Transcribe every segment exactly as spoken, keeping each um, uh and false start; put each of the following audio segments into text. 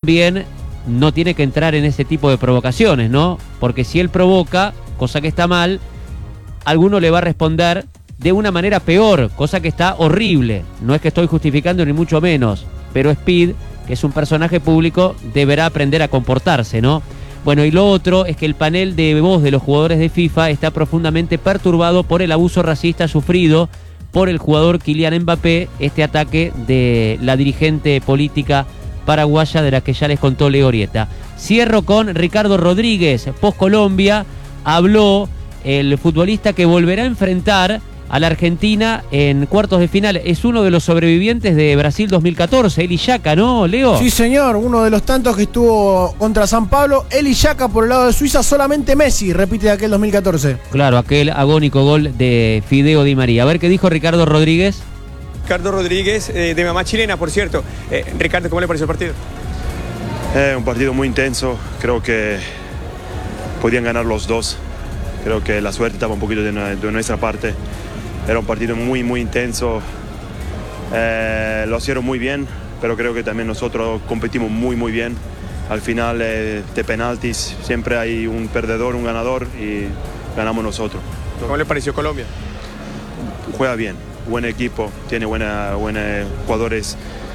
también no tiene que entrar en ese tipo de provocaciones, ¿no? Porque si él provoca, cosa que está mal, alguno le va a responder de una manera peor, cosa que está horrible. No es que estoy justificando ni mucho menos, pero Speed, que es un personaje público, deberá aprender a comportarse, ¿no? Bueno, y lo otro es que el panel de voz de los jugadores de FIFA está profundamente perturbado por el abuso racista sufrido por el jugador Kylian Mbappé, este ataque de la dirigente política paraguaya de la que ya les contó Leo Orieta. Cierro con Ricardo Rodríguez, post Colombia, habló el futbolista que volverá a enfrentar a la Argentina en cuartos de final. Es uno de los sobrevivientes de Brasil dos mil catorce, Eli Yaca, ¿no, Leo? Sí, señor, uno de los tantos que estuvo contra San Pablo. Eli Yaca por el lado de Suiza, solamente Messi repite de aquel dos mil catorce. Claro, aquel agónico gol de Fideo Di María. A ver qué dijo Ricardo Rodríguez. Ricardo Rodríguez, eh, de mamá chilena, por cierto. Eh, Ricardo, ¿cómo le pareció el partido? Eh, un partido muy intenso, creo que podían ganar los dos. Creo que la suerte estaba un poquito de, de nuestra parte. Era un partido muy, muy intenso. Eh, lo hicieron muy bien, pero creo que también nosotros competimos muy, muy bien. Al final eh, de penaltis siempre hay un perdedor, un ganador y ganamos nosotros. ¿Cómo le pareció Colombia? Juega bien, buen equipo, tiene buena, buenos jugadores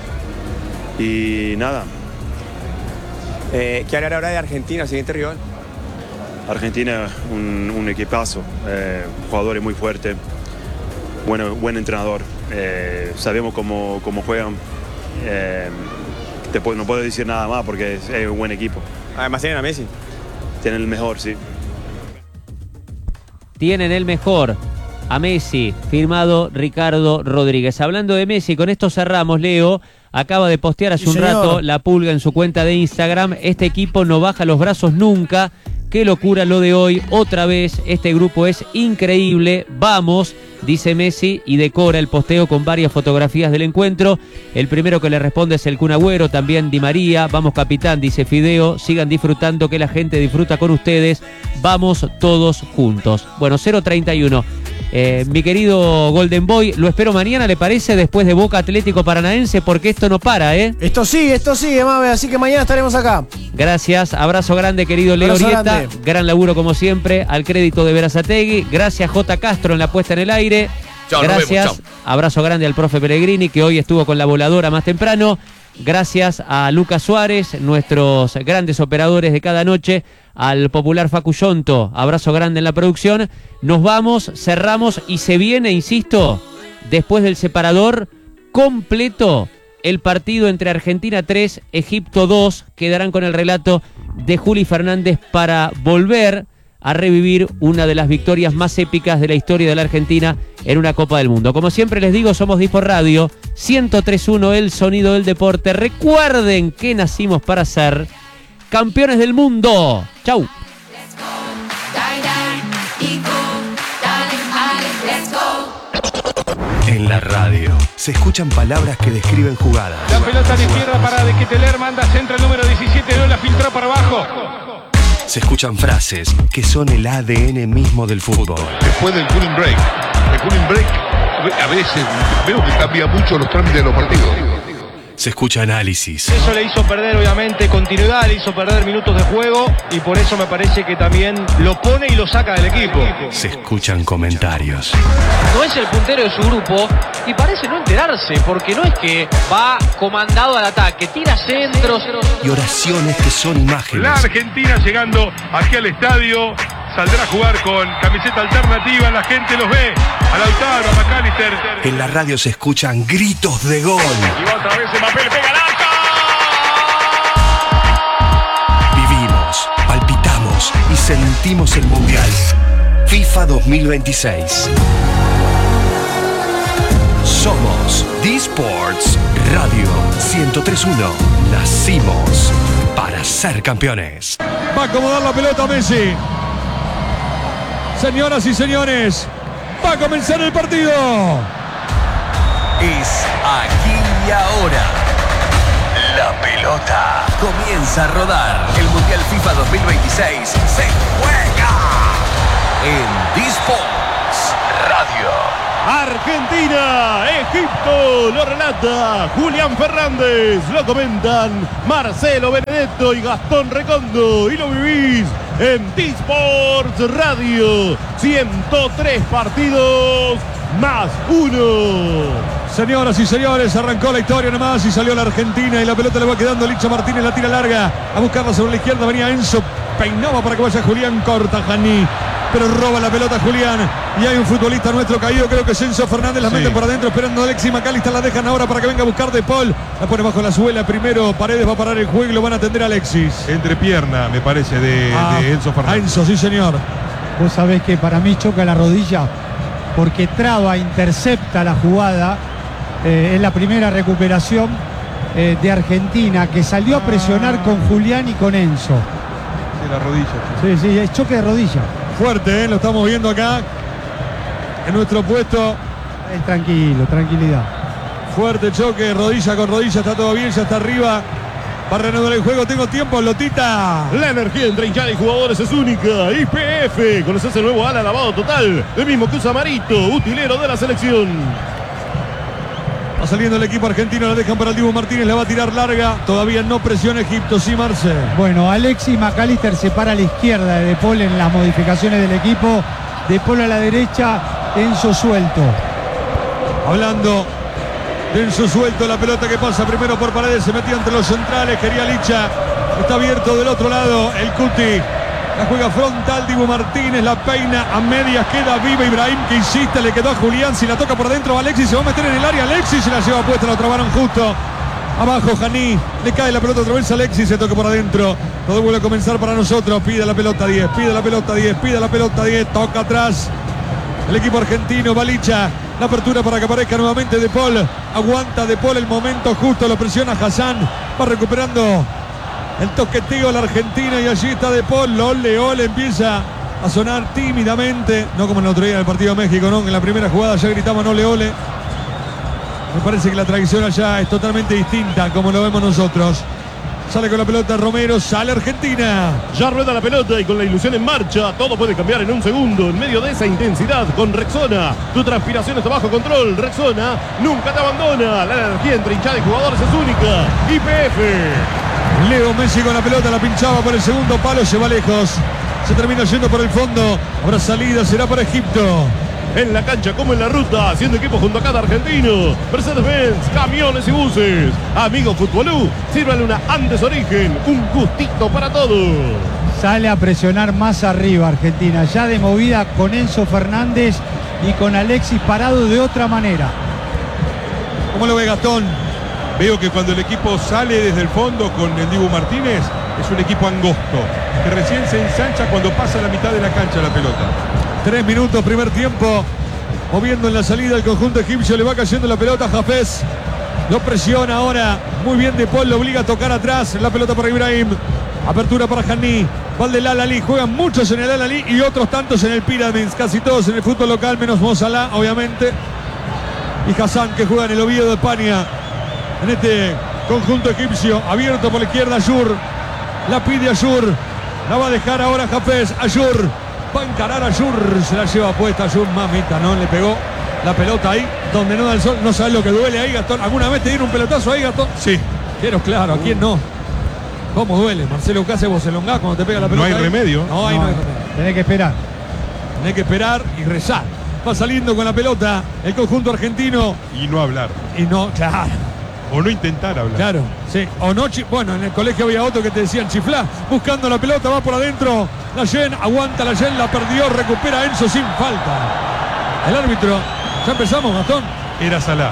y nada. Eh, ¿Qué hará ahora de Argentina, siguiente rival? Argentina, un, un equipazo, eh, jugadores muy fuertes. Bueno, buen entrenador, eh, sabemos cómo, cómo juegan, eh, te puedo, no puedo decir nada más porque es, es un buen equipo. Además tienen a Messi. Tienen el mejor, sí. Tienen el mejor, a Messi, firmado Ricardo Rodríguez. Hablando de Messi, con esto cerramos, Leo. Acaba de postear hace sí, un señor. rato la Pulga en su cuenta de Instagram. Este equipo no baja los brazos nunca. Qué locura lo de hoy. Otra vez, este grupo es increíble. Vamos, dice Messi, y decora el posteo con varias fotografías del encuentro. El primero que le responde es el Kun Agüero, también Di María. Vamos, capitán, dice Fideo. Sigan disfrutando, que la gente disfruta con ustedes. Vamos todos juntos. Bueno, cero treinta y uno. Eh, mi querido Golden Boy, lo espero mañana, ¿le parece? Después de Boca Atlético Paranaense, porque esto no para, ¿eh? Esto sigue, esto sigue, Mabe, así que mañana estaremos acá. Gracias, abrazo grande, querido Leo Abrazo Orieta. grande. Gran laburo como siempre, al crédito de Berazategui. Gracias, J. Castro, en la puesta en el aire. Chao, nos Gracias, vemos, chao. abrazo grande al profe Pellegrini, que hoy estuvo con la voladora más temprano. Gracias a Lucas Suárez, nuestros grandes operadores de cada noche, al popular Facu Yonto, abrazo grande en la producción. Nos vamos, cerramos y se viene, insisto, después del separador completo, el partido entre Argentina tres, Egipto dos. Quedarán con el relato de Juli Fernández para volver a revivir una de las victorias más épicas de la historia de la Argentina en una Copa del Mundo. Como siempre les digo, somos Dispor Radio, ciento tres punto uno, el sonido del deporte. Recuerden que nacimos para ser campeones del mundo. ¡Chau! En la radio se escuchan palabras que describen jugadas. La pelota de izquierda para De Ketelaere, manda centro el número diecisiete, no la filtró para abajo. Se escuchan frases que son el A D N mismo del fútbol. Después del cooling break. El cooling break a veces veo que cambia mucho los trámites de los partidos. Se escucha análisis. Eso le hizo perder, obviamente, continuidad, le hizo perder minutos de juego y por eso me parece que también lo pone y lo saca del equipo. Se escuchan comentarios. No es el puntero de su grupo y parece no enterarse, porque no es que va comandado al ataque, tira centros. Y oraciones que son imágenes. La Argentina llegando aquí al estadio, saldrá a jugar con camiseta alternativa, la gente los ve. A Lautaro, a McAllister. En la radio se escuchan gritos de gol. Y va otra vez Mbappé, le pega al arco. Vivimos, palpitamos y sentimos el Mundial. FIFA dos mil veintiséis. Somos D-Sports Radio ciento tres punto uno. Nacimos para ser campeones. Va a acomodar la pelota Messi. Señoras y señores, va a comenzar el partido. Es aquí y ahora. La pelota comienza a rodar. El Mundial FIFA dos mil veintiséis se juega en D-Sports Radio. Argentina, Egipto, lo relata Julián Fernández, lo comentan Marcelo Benedetto y Gastón Recondo, y lo vivís en T-Sports Radio. ciento tres partidos más uno. Señoras y señores, arrancó la historia nomás y salió la Argentina y la pelota le va quedando Licha Martínez, la tira larga a buscarla sobre la izquierda, venía Enzo, peinaba para que vaya Julián, corta Janí, pero roba la pelota Julián y hay un futbolista nuestro caído, creo que es Enzo Fernández, la sí. meten por adentro esperando a Alexis McAllister, la dejan ahora para que venga a buscar De Paul, la pone bajo la suela primero, Paredes va a parar el juego y lo van a atender a Alexis. Entre pierna me parece de, ah, de Enzo Fernández. A Enzo, sí señor. Vos sabés que para mí choca la rodilla porque traba, intercepta la jugada. Eh, es la primera recuperación eh, de Argentina, que salió a presionar con Julián y con Enzo. De la rodilla. Sí, sí, es choque de rodilla. Fuerte, ¿eh? Lo estamos viendo acá en nuestro puesto. Eh, tranquilo, tranquilidad. Fuerte choque, rodilla con rodilla, está todo bien, ya está arriba. Va a reanudar el juego, tengo tiempo, Lotita. La energía entre hinchada y jugadores es única. I P F, conoces el nuevo ala lavado total, el mismo que usa Marito, utilero de la selección. Va saliendo el equipo argentino, la dejan para el Dibu Martínez, la va a tirar larga. Todavía no presiona Egipto, sí, Marce. Bueno, Alexis McAllister se para a la izquierda de De Paul en las modificaciones del equipo. De Paul a la derecha, Enzo suelto. Hablando de Enzo suelto, la pelota que pasa primero por Paredes, se metió entre los centrales, quería Licha. Está abierto del otro lado el Cuti. La juega frontal, Dibu Martínez, la peina a medias, queda viva Ibrahim, que insiste, le quedó a Julián, si la toca por dentro Alexis, se va a meter en el área, Alexis se la lleva puesta, la trabaron justo. Abajo Janí, le cae la pelota otra vez a Alexis, se toca por adentro. Todo vuelve a comenzar para nosotros, pide la pelota diez, pide la pelota diez, pide la pelota diez, toca atrás. El equipo argentino, Balicha, la apertura para que aparezca nuevamente De Paul, aguanta De Paul el momento justo, lo presiona Hassan, va recuperando el toqueteo a la Argentina y allí está De Paul, ole, ole, empieza a sonar tímidamente, no como en el otro día del partido de México, ¿no? En la primera jugada ya gritaban ole, ole. Me parece que la tradición allá es totalmente distinta como lo vemos nosotros. Sale con la pelota Romero, sale Argentina. Ya rueda la pelota y con la ilusión en marcha, todo puede cambiar en un segundo. En medio de esa intensidad, con Rexona, tu transpiración está bajo control. Rexona nunca te abandona. La energía entre hinchada y jugadores es única. I P F. Leo Messi con la pelota, la pinchaba por el segundo palo, se va lejos. Se termina yendo por el fondo. Habrá salida, será para Egipto. En la cancha como en la ruta, haciendo equipo junto a cada argentino. Mercedes-Benz, camiones y buses. Amigo Futbolú, sírvale una Andes Origen, un gustito para todos. Sale a presionar más arriba Argentina, ya de movida con Enzo Fernández y con Alexis parado de otra manera. ¿Cómo lo ve Gastón? Veo que cuando el equipo sale desde el fondo con el Dibu Martínez, es un equipo angosto, que recién se ensancha cuando pasa la mitad de la cancha la pelota. Tres minutos, primer tiempo. Moviendo en la salida el conjunto egipcio, le va cayendo la pelota a Hafez. Lo presiona ahora. Muy bien De Paul, lo obliga a tocar atrás. La pelota para Ibrahim. Apertura para Janí. Va del Al-Ahly. Juegan muchos en el Al-Ahly y otros tantos en el Pyramids. Casi todos en el fútbol local, menos Mo Salah, obviamente. Y Hassan, que juega en el Oviedo de España. En este conjunto egipcio, abierto por la izquierda, Ayur. La pide Ayur. La va a dejar ahora Hafez. Ayur. Va a encarar a Ayur. Se la lleva puesta Ayur. Mamita, ¿no? Le pegó la pelota ahí, donde no da el sol. No sabes lo que duele ahí, Gastón. ¿Alguna vez te dieron un pelotazo ahí, Gastón? Sí. Quiero, claro, ¿a quién no? ¿Cómo duele? Marcelo, ¿qué hace vos? ¿Elongás cuando te pega la pelota? No hay ahí? remedio. No, ahí no, no hay remedio. Tenés que esperar. Tenés que esperar y rezar. Va saliendo con la pelota el conjunto argentino. Y no hablar. Y no, claro. O no intentar hablar. Claro, sí. O no, bueno, en el colegio había otro que te decían chiflá. Buscando la pelota, va por adentro. La Yen, aguanta la Yen, la perdió, recupera a Enzo sin falta. El árbitro. ¿Ya empezamos, Gastón? Era Salah.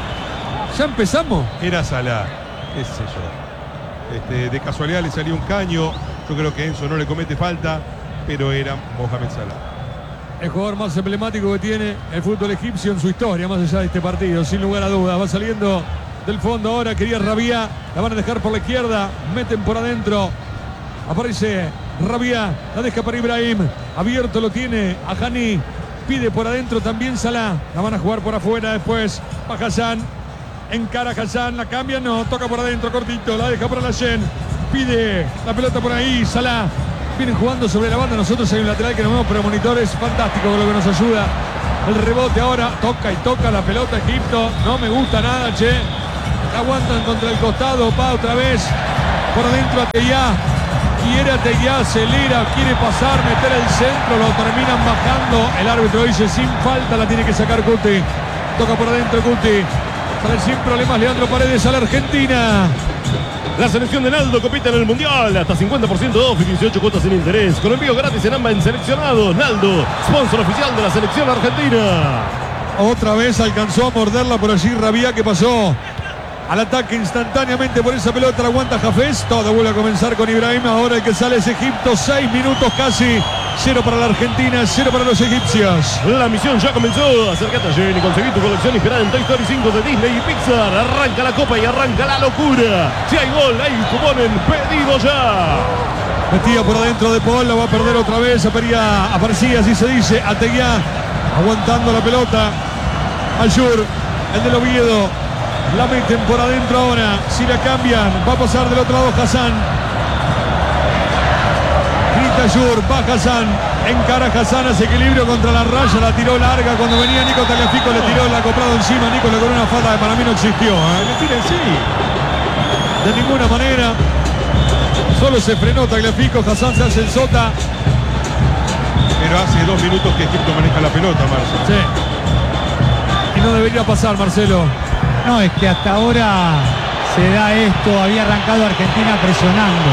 ¿Ya empezamos? Era Salah. Qué sé yo. Este, de casualidad le salió un caño. Yo creo que Enzo no le comete falta, pero era Mohamed Salah. El jugador más emblemático que tiene el fútbol egipcio en su historia, más allá de este partido, sin lugar a dudas. Va saliendo del fondo ahora, quería Rabia, la van a dejar por la izquierda, meten por adentro, aparece Rabia, la deja para Ibrahim, abierto lo tiene a Janí, pide por adentro también Salah, la van a jugar por afuera después, va Hassan, encara a Hassan, la cambia, no, toca por adentro, cortito, la deja para la Yen, pide la pelota por ahí, Salah, vienen jugando sobre la banda, nosotros hay un lateral que nos vemos por monitores, fantástico con lo que nos ayuda. El rebote ahora, toca y toca la pelota Egipto. No me gusta nada, che. Aguantan contra el costado, va otra vez. Por adentro Ateyá. Quiere Ateyá, acelera, quiere pasar, meter el centro, lo terminan bajando. El árbitro dice sin falta, la tiene que sacar Cuti. Toca por adentro Cuti. Sale sin problemas Leandro Paredes a la Argentina. La selección de Naldo compite en el Mundial. Hasta cincuenta por ciento off y dieciocho cuotas sin interés. Con envío gratis en ambas en seleccionados. Naldo, sponsor oficial de la selección argentina. Otra vez alcanzó a morderla por allí Rabia, que pasó al ataque instantáneamente por esa pelota. La aguanta Hafez. Todo vuelve a comenzar con Ibrahim. Ahora el que sale es Egipto. Seis minutos casi. Cero para la Argentina, cero para los egipcios. La misión ya comenzó. Acércate a Jen y conseguí tu colección inspirada en Toy Story cinco de Disney y Pixar. Arranca la copa y arranca la locura. Si hay gol, hay cupón en pedido ya. Metía por adentro de Paul, la va a perder otra vez. Aparecía, aparecía así se dice, Ateyá. Aguantando la pelota. Ayur, el del Oviedo. La meten por adentro ahora. Si la cambian, va a pasar del otro lado Hassan. Grita Ayur, va Hassan. Encara Hassan, hace equilibrio contra la raya. La tiró larga. Cuando venía Nico Tagliafico le tiró el acoplado encima. Nico le cobró una falta que para mí no existió. ¿eh? Le tira sí. De ninguna manera. Solo se frenó Tagliafico. Hassan se hace el sota. Pero hace dos minutos que Egipto maneja la pelota, Marcelo. Sí. Y no debería pasar, Marcelo. No, es que hasta ahora se da esto. Había arrancado Argentina presionando.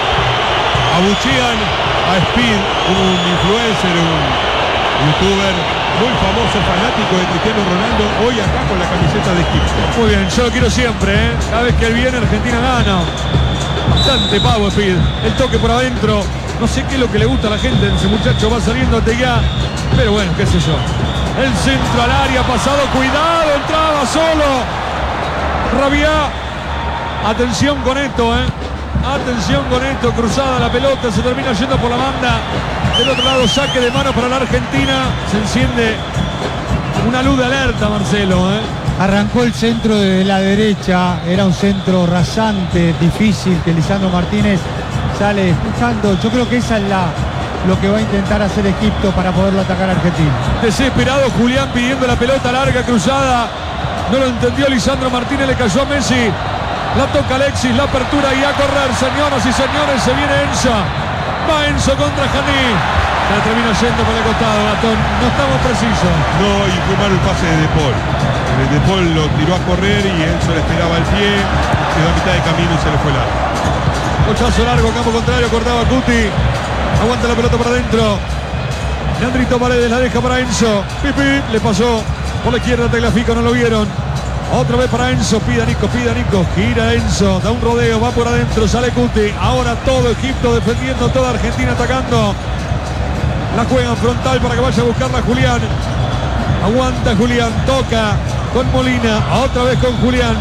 Abuchean a Speed, un influencer, un youtuber muy famoso, fanático de Cristiano Ronaldo, hoy acá con la camiseta de Egipto. Muy bien, yo lo quiero siempre, ¿eh? Cada vez que él viene, Argentina gana. Bastante pavo Speed. El toque por adentro. No sé qué es lo que le gusta a la gente. Ese muchacho va saliendo a Ateyá. Pero bueno, qué sé yo. El centro al área, pasado, cuidado, entraba solo. Rabia. Atención con esto, ¿eh? Atención con esto, cruzada la pelota, se termina yendo por la banda. Del otro lado, saque de mano para la Argentina. Se enciende una luz de alerta, Marcelo, ¿eh? Arrancó el centro de la derecha, era un centro rasante, difícil, que Lisandro Martínez sale escuchando. Yo creo que esa es la, lo que va a intentar hacer Egipto para poderlo atacar a Argentina. Desesperado Julián pidiendo la pelota larga, cruzada. No lo entendió Lisandro Martínez, le cayó a Messi. La toca Alexis, la apertura y a correr, señoras y señores, se viene Enzo. Va Enzo contra Janí. La termina yendo por el costado, Gastón. No estamos precisos. No, y fue mal el pase de De Paul. De Paul lo tiró a correr y Enzo le esperaba el pie. Quedó a mitad de camino y se le fue largo. Cochazo largo, campo contrario, cortaba Cuti. Aguanta la pelota para adentro. Leandrito Paredes la deja para Enzo. Pipi, le pasó por la izquierda Tagliafico, no lo vieron. Otra vez para Enzo, pida Nico, pida Nico, gira Enzo, da un rodeo, va por adentro, sale Cuti. Ahora todo Egipto defendiendo, toda Argentina atacando. La juegan frontal para que vaya a buscarla Julián. Aguanta Julián, toca con Molina, otra vez con Julián.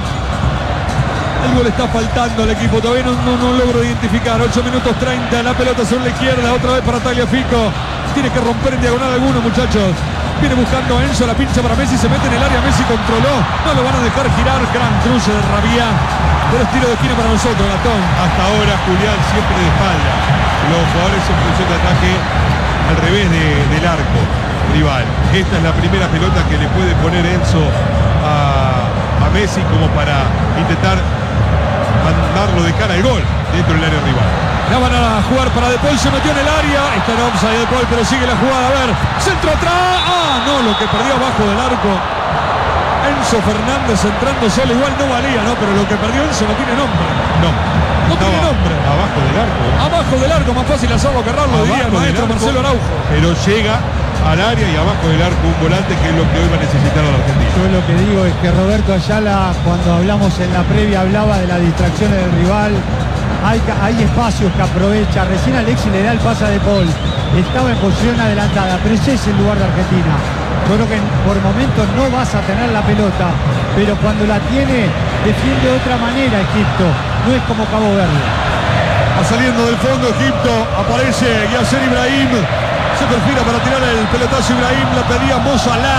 Algo le está faltando al equipo, todavía no, no, no logro identificar. ocho minutos treinta, la pelota sobre la izquierda, otra vez para Tagliafico. Tiene que romper en diagonal alguno, muchachos. Viene buscando a Enzo, la pincha para Messi, se mete en el área, Messi controló. No lo van a dejar girar, gran cruce de Rabia. Pero es tiro de esquina para nosotros, Gastón. Hasta ahora Julián siempre de espalda. Los jugadores en función de ataque al revés de, del arco rival. Esta es la primera pelota que le puede poner Enzo a, a Messi como para intentar mandarlo de cara al gol dentro del área rival. La van a jugar para De Paul, se metió en el área. Está en offside De Paul, pero sigue la jugada. A ver, centro atrás. Ah, no, lo que perdió abajo del arco. Enzo Fernández entrando solo, igual no valía, ¿no? Pero lo que perdió Enzo no tiene nombre. No, no tiene nombre. Abajo del arco. Abajo del arco, más fácil hacerlo que errarlo, diría el maestro Marcelo Araujo. Pero llega al área y abajo del arco un volante, que es lo que hoy va a necesitar a la Argentina. Yo lo que digo es que Roberto Ayala, cuando hablamos en la previa, hablaba de las distracciones del rival. Hay, hay espacios que aprovecha. Recién Alexis le da el pase a De Paul. Estaba en posición adelantada, pero ese es el lugar de Argentina. Yo creo que por momentos no vas a tener la pelota, pero cuando la tiene, defiende de otra manera Egipto. No es como Cabo Verde. Va saliendo del fondo Egipto, aparece Yasser Ibrahim. Se perfila para tirar el pelotazo Ibrahim, la pedía Mo Salah.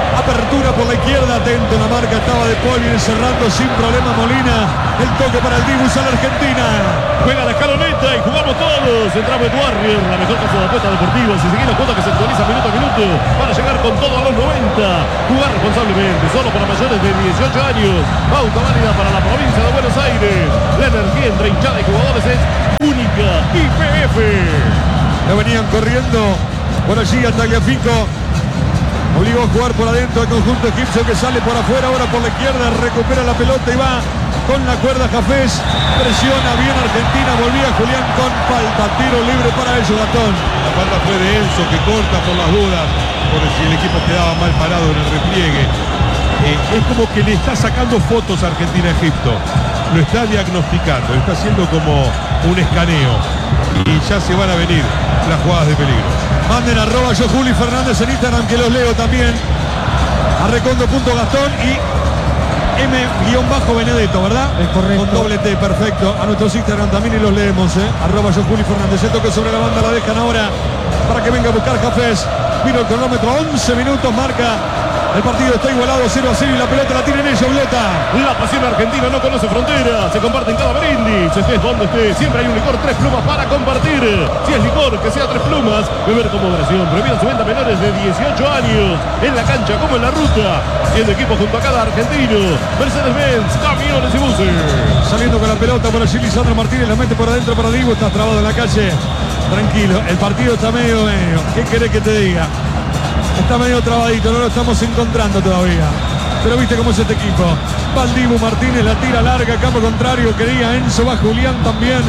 Apertura por la izquierda, atento en la marca, estaba De Paul, viene cerrando sin problema Molina. El toque para el Dibu, sale Argentina. Juega la escaloneta y jugamos todos. Entra Bet Warrior, la mejor casa de apuestas deportivas. Y seguir la cuota que se actualiza minuto a minuto para llegar con todo a los noventa. Jugar responsablemente, solo para mayores de dieciocho años. Pauta válida para la provincia de Buenos Aires. La energía entre hinchada y jugadores es única. Y P F. Lo venían corriendo por allí a Tagliafico. Obligó a jugar por adentro el conjunto egipcio que sale por afuera, ahora por la izquierda, recupera la pelota y va con la cuerda Jafés. Presiona bien Argentina, volvía Julián con falta, tiro libre para ellos, Gastón. La falta fue de Enzo que corta por las dudas, por si el equipo quedaba mal parado en el repliegue. Eh, es como que le está sacando fotos a Argentina a Egipto. Lo está diagnosticando, está haciendo como un escaneo. Y ya se van a venir las jugadas de peligro. Manden arroba yo Juli Fernández en Instagram, que los leo también. Arrecondo.gastón y M-Benedetto, ¿verdad? Es correcto. Con doble T, perfecto. A nuestros Instagram también y los leemos, ¿eh? Arroba yo Juli Fernández. Se toque sobre la banda, la dejan ahora para que venga a buscar Jafés. Vino el cronómetro, once minutos marca. El partido está igualado cero a cero y la pelota la tienen ellos, Blota. La pasión argentina no conoce fronteras. Se comparte en cada brindis. Estés donde estés, siempre hay un licor tres plumas para compartir. Si es licor, que sea tres plumas. Beber con moderación. Prohibida su venta a menores de dieciocho años. En la cancha como en la ruta. Haciendo equipo junto a cada argentino. Mercedes-Benz, camiones y buses. Saliendo con la pelota por allí Lisandro Martínez. La mete por adentro para Dibu. Estás trabado en la calle. Tranquilo. El partido está medio medio. ¿Qué querés que te diga? Está medio trabadito, no lo estamos encontrando todavía. Pero viste cómo es este equipo. Va el Dibu Martínez, la tira larga, campo contrario, quería Enzo, va Julián también.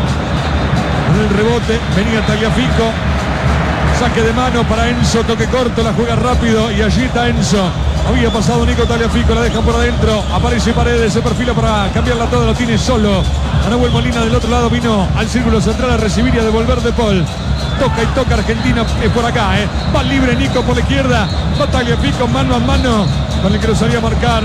En el rebote, venía Tagliafico. Saque de mano para Enzo, toque corto, la juega rápido y allí está Enzo. Había pasado Nico Tagliafico, la dejan por adentro. Aparece Paredes, se perfila para cambiarla toda, lo tiene solo. A Nahuel Molina del otro lado vino al círculo central a recibir y a devolver De Paul. Toca y toca Argentina, es por acá, ¿eh? Va libre Nico por la izquierda. Va Tagliafico mano a mano con el que lo sabía marcar.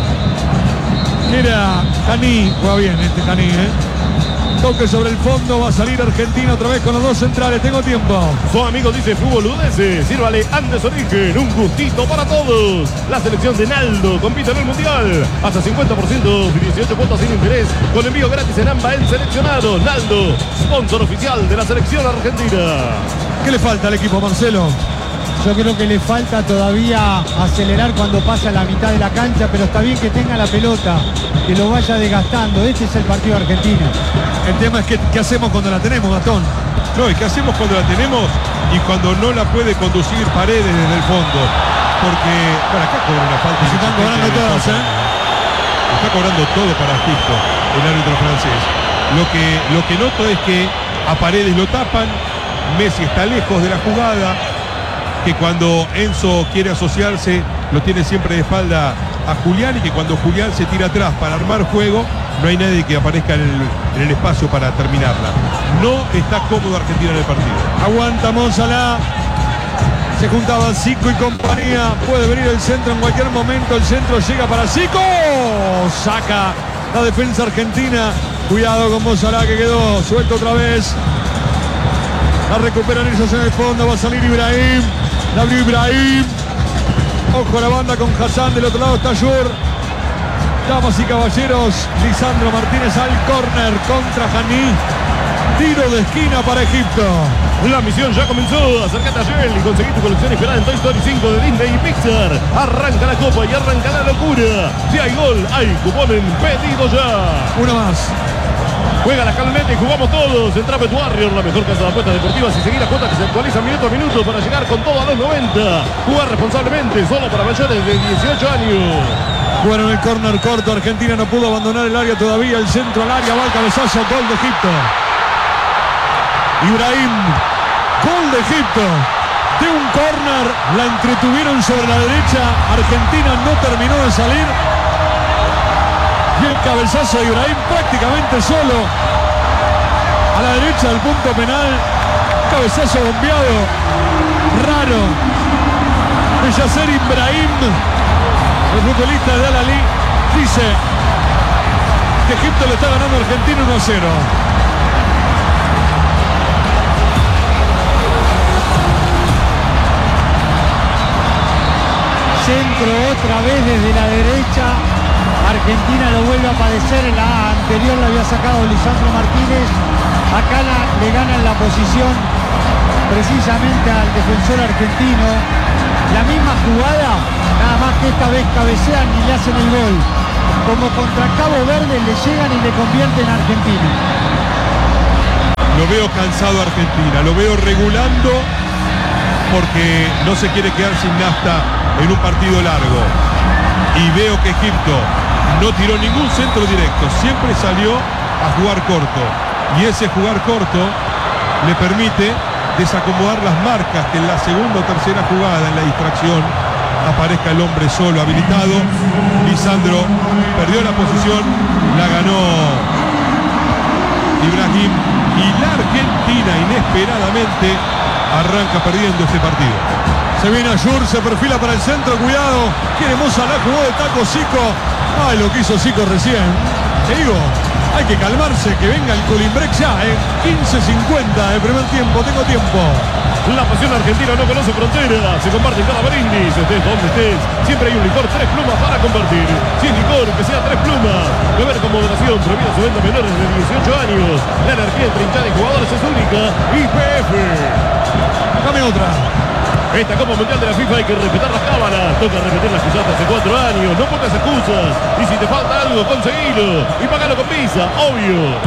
Era Cani, juega bien este Cani, ¿eh? Toque sobre el fondo, va a salir Argentina otra vez con los dos centrales. Tengo tiempo. Su amigo dice Fútbol U D S. Sírvale Andes Origen, un gustito para todos. La selección de Naldo compite en el Mundial. Hasta cincuenta por ciento, dieciocho cuotas sin interés. Con envío gratis en AMBA en seleccionado. Naldo, sponsor oficial de la selección argentina. ¿Qué le falta al equipo, Marcelo? Yo creo que le falta todavía acelerar cuando pasa la mitad de la cancha, pero está bien que tenga la pelota, que lo vaya desgastando. Este es el partido argentino. El tema es que, ¿qué hacemos cuando la tenemos, Gastón? No, ¿y qué hacemos cuando la tenemos y cuando no la puede conducir Paredes desde el fondo? Porque, bueno, acá cobra una falta. Se están cobrando todas, ¿eh? Está cobrando todo para Egipto, el árbitro francés. Lo que, lo que noto es que a Paredes lo tapan, Messi está lejos de la jugada, que cuando Enzo quiere asociarse lo tiene siempre de espalda a Julián y que cuando Julián se tira atrás para armar juego no hay nadie que aparezca en el, en el espacio para terminarla. No está cómodo Argentina en el partido. Aguanta Monsalá. Se juntaban Zico y compañía. Puede venir el centro en cualquier momento. El centro llega para Zico. Saca la defensa argentina. Cuidado con Monsalá que quedó suelto otra vez. La recuperan ellos en el fondo. Va a salir Ibrahim. La abrió Ibrahim. Ojo a la banda con Hassan. Del otro lado está Yur. Damas y caballeros, Lisandro Martínez al córner contra Janí. Tiro de esquina para Egipto. La misión ya comenzó. Acércate a Shell y conseguí tu colección esperada en Toy Story cinco de Disney y Pixar. Arranca la copa y arranca la locura. Si hay gol, hay cupón en pedido ya. Uno más. Juega la escaloneta y jugamos todos. Entra Bet Warrior, la mejor casa de apuestas deportivas, y seguir las cuotas que se actualizan minuto a minuto para llegar con todo a los noventa. Jugar responsablemente, solo para mayores de dieciocho años. Bueno, el córner corto, Argentina no pudo abandonar el área todavía, el centro al área, va el cabezazo, gol de Egipto. Ibrahim, gol de Egipto. De un córner, la entretuvieron sobre la derecha, Argentina no terminó de salir. Y el cabezazo de Ibrahim prácticamente solo. A la derecha del punto penal, cabezazo bombeado, raro. De Yasser Ibrahim. El futbolista de Al-Ahly dice que Egipto le está ganando a Argentina uno a cero. Centro otra vez desde la derecha. Argentina lo vuelve a padecer. En la anterior la había sacado Lisandro Martínez. Acá la, le ganan la posición precisamente al defensor argentino. La misma jugada, nada más que esta vez cabecean y le hacen el gol. Como contra Cabo Verde le llegan y le convierten a Argentina. Lo veo cansado a Argentina, lo veo regulando porque no se quiere quedar sin nafta en un partido largo. Y veo que Egipto no tiró ningún centro directo, siempre salió a jugar corto. Y ese jugar corto le permite desacomodar las marcas, que en la segunda o tercera jugada, en la distracción, aparezca el hombre solo habilitado. Lisandro perdió la posición, la ganó Ibrahim, y la Argentina inesperadamente arranca perdiendo este partido. Se viene Ayur, se perfila para el centro, cuidado, quiere Mo Salah, jugó de taco Zico. Ay, lo que hizo Zico recién. Te digo, hay que calmarse, que venga el cooling break ya, en ¿eh? quince cincuenta de primer tiempo, tengo tiempo. La pasión argentina no conoce fronteras, se comparte en cada brindis, estés donde estés, siempre hay un licor tres plumas para compartir. Si es licor, que sea tres plumas. Beber con moderación, prohibida su venta a menores de dieciocho años. La energía entre hinchada y jugadores es única. Y P F. Dame otra. Esta Copa Mundial de la FIFA hay que respetar las cábalas. Toca repetir las que usaste hace cuatro años. No pongas excusas. Y si te falta algo, conseguilo. Y pagalo con Visa, obvio.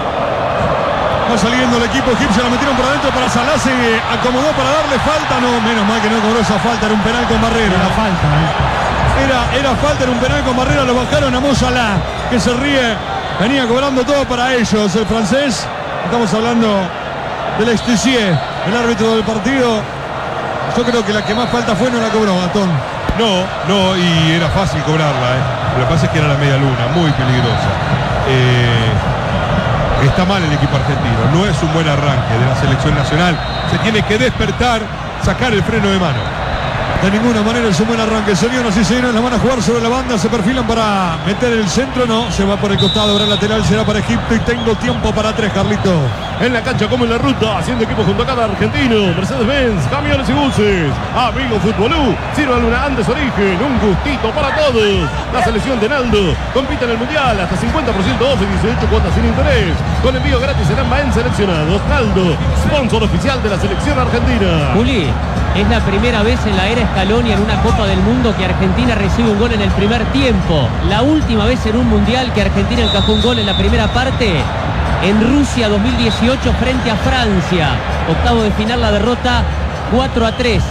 Va saliendo el equipo egipcio, la metieron por adentro para Salah, se acomodó para darle falta. No, menos mal que no cobró esa falta, era un penal con barrera. Era falta, ¿eh? Era, era falta, era un penal con barrera, lo bajaron a Mo Salah, que se ríe. Venía cobrando todo para ellos, el francés. Estamos hablando del Estissier, el árbitro del partido. Yo creo que la que más falta fue no la cobró, Gastón. No, no, y era fácil cobrarla, ¿eh? Lo que pasa es que era la media luna, muy peligrosa. Eh, está mal el equipo argentino, no es un buen arranque de la selección nacional. Se tiene que despertar, sacar el freno de mano. De ninguna manera es un buen arranque, señoras y señores, la van a jugar sobre la banda, se perfilan para meter el centro, no, se va por el costado, ahora el lateral será para Egipto y tengo tiempo para tres, Carlito. En la cancha como en la ruta, haciendo equipo junto a cada argentino. Mercedes-Benz, camiones y buses. Amigo Futbolú, sirvan una Andes Origen, un gustito para todos. La selección de Naldo compite en el Mundial, hasta cincuenta por ciento off y dieciocho cuotas sin interés. Con envío gratis en ambas en seleccionados. Naldo, sponsor oficial de la selección argentina. Juli, es la primera vez en la era Scaloni en una Copa del Mundo que Argentina recibe un gol en el primer tiempo. La última vez en un Mundial que Argentina encajó un gol en la primera parte, en Rusia dos mil dieciocho frente a Francia. Octavo de final, la derrota cuatro a tres.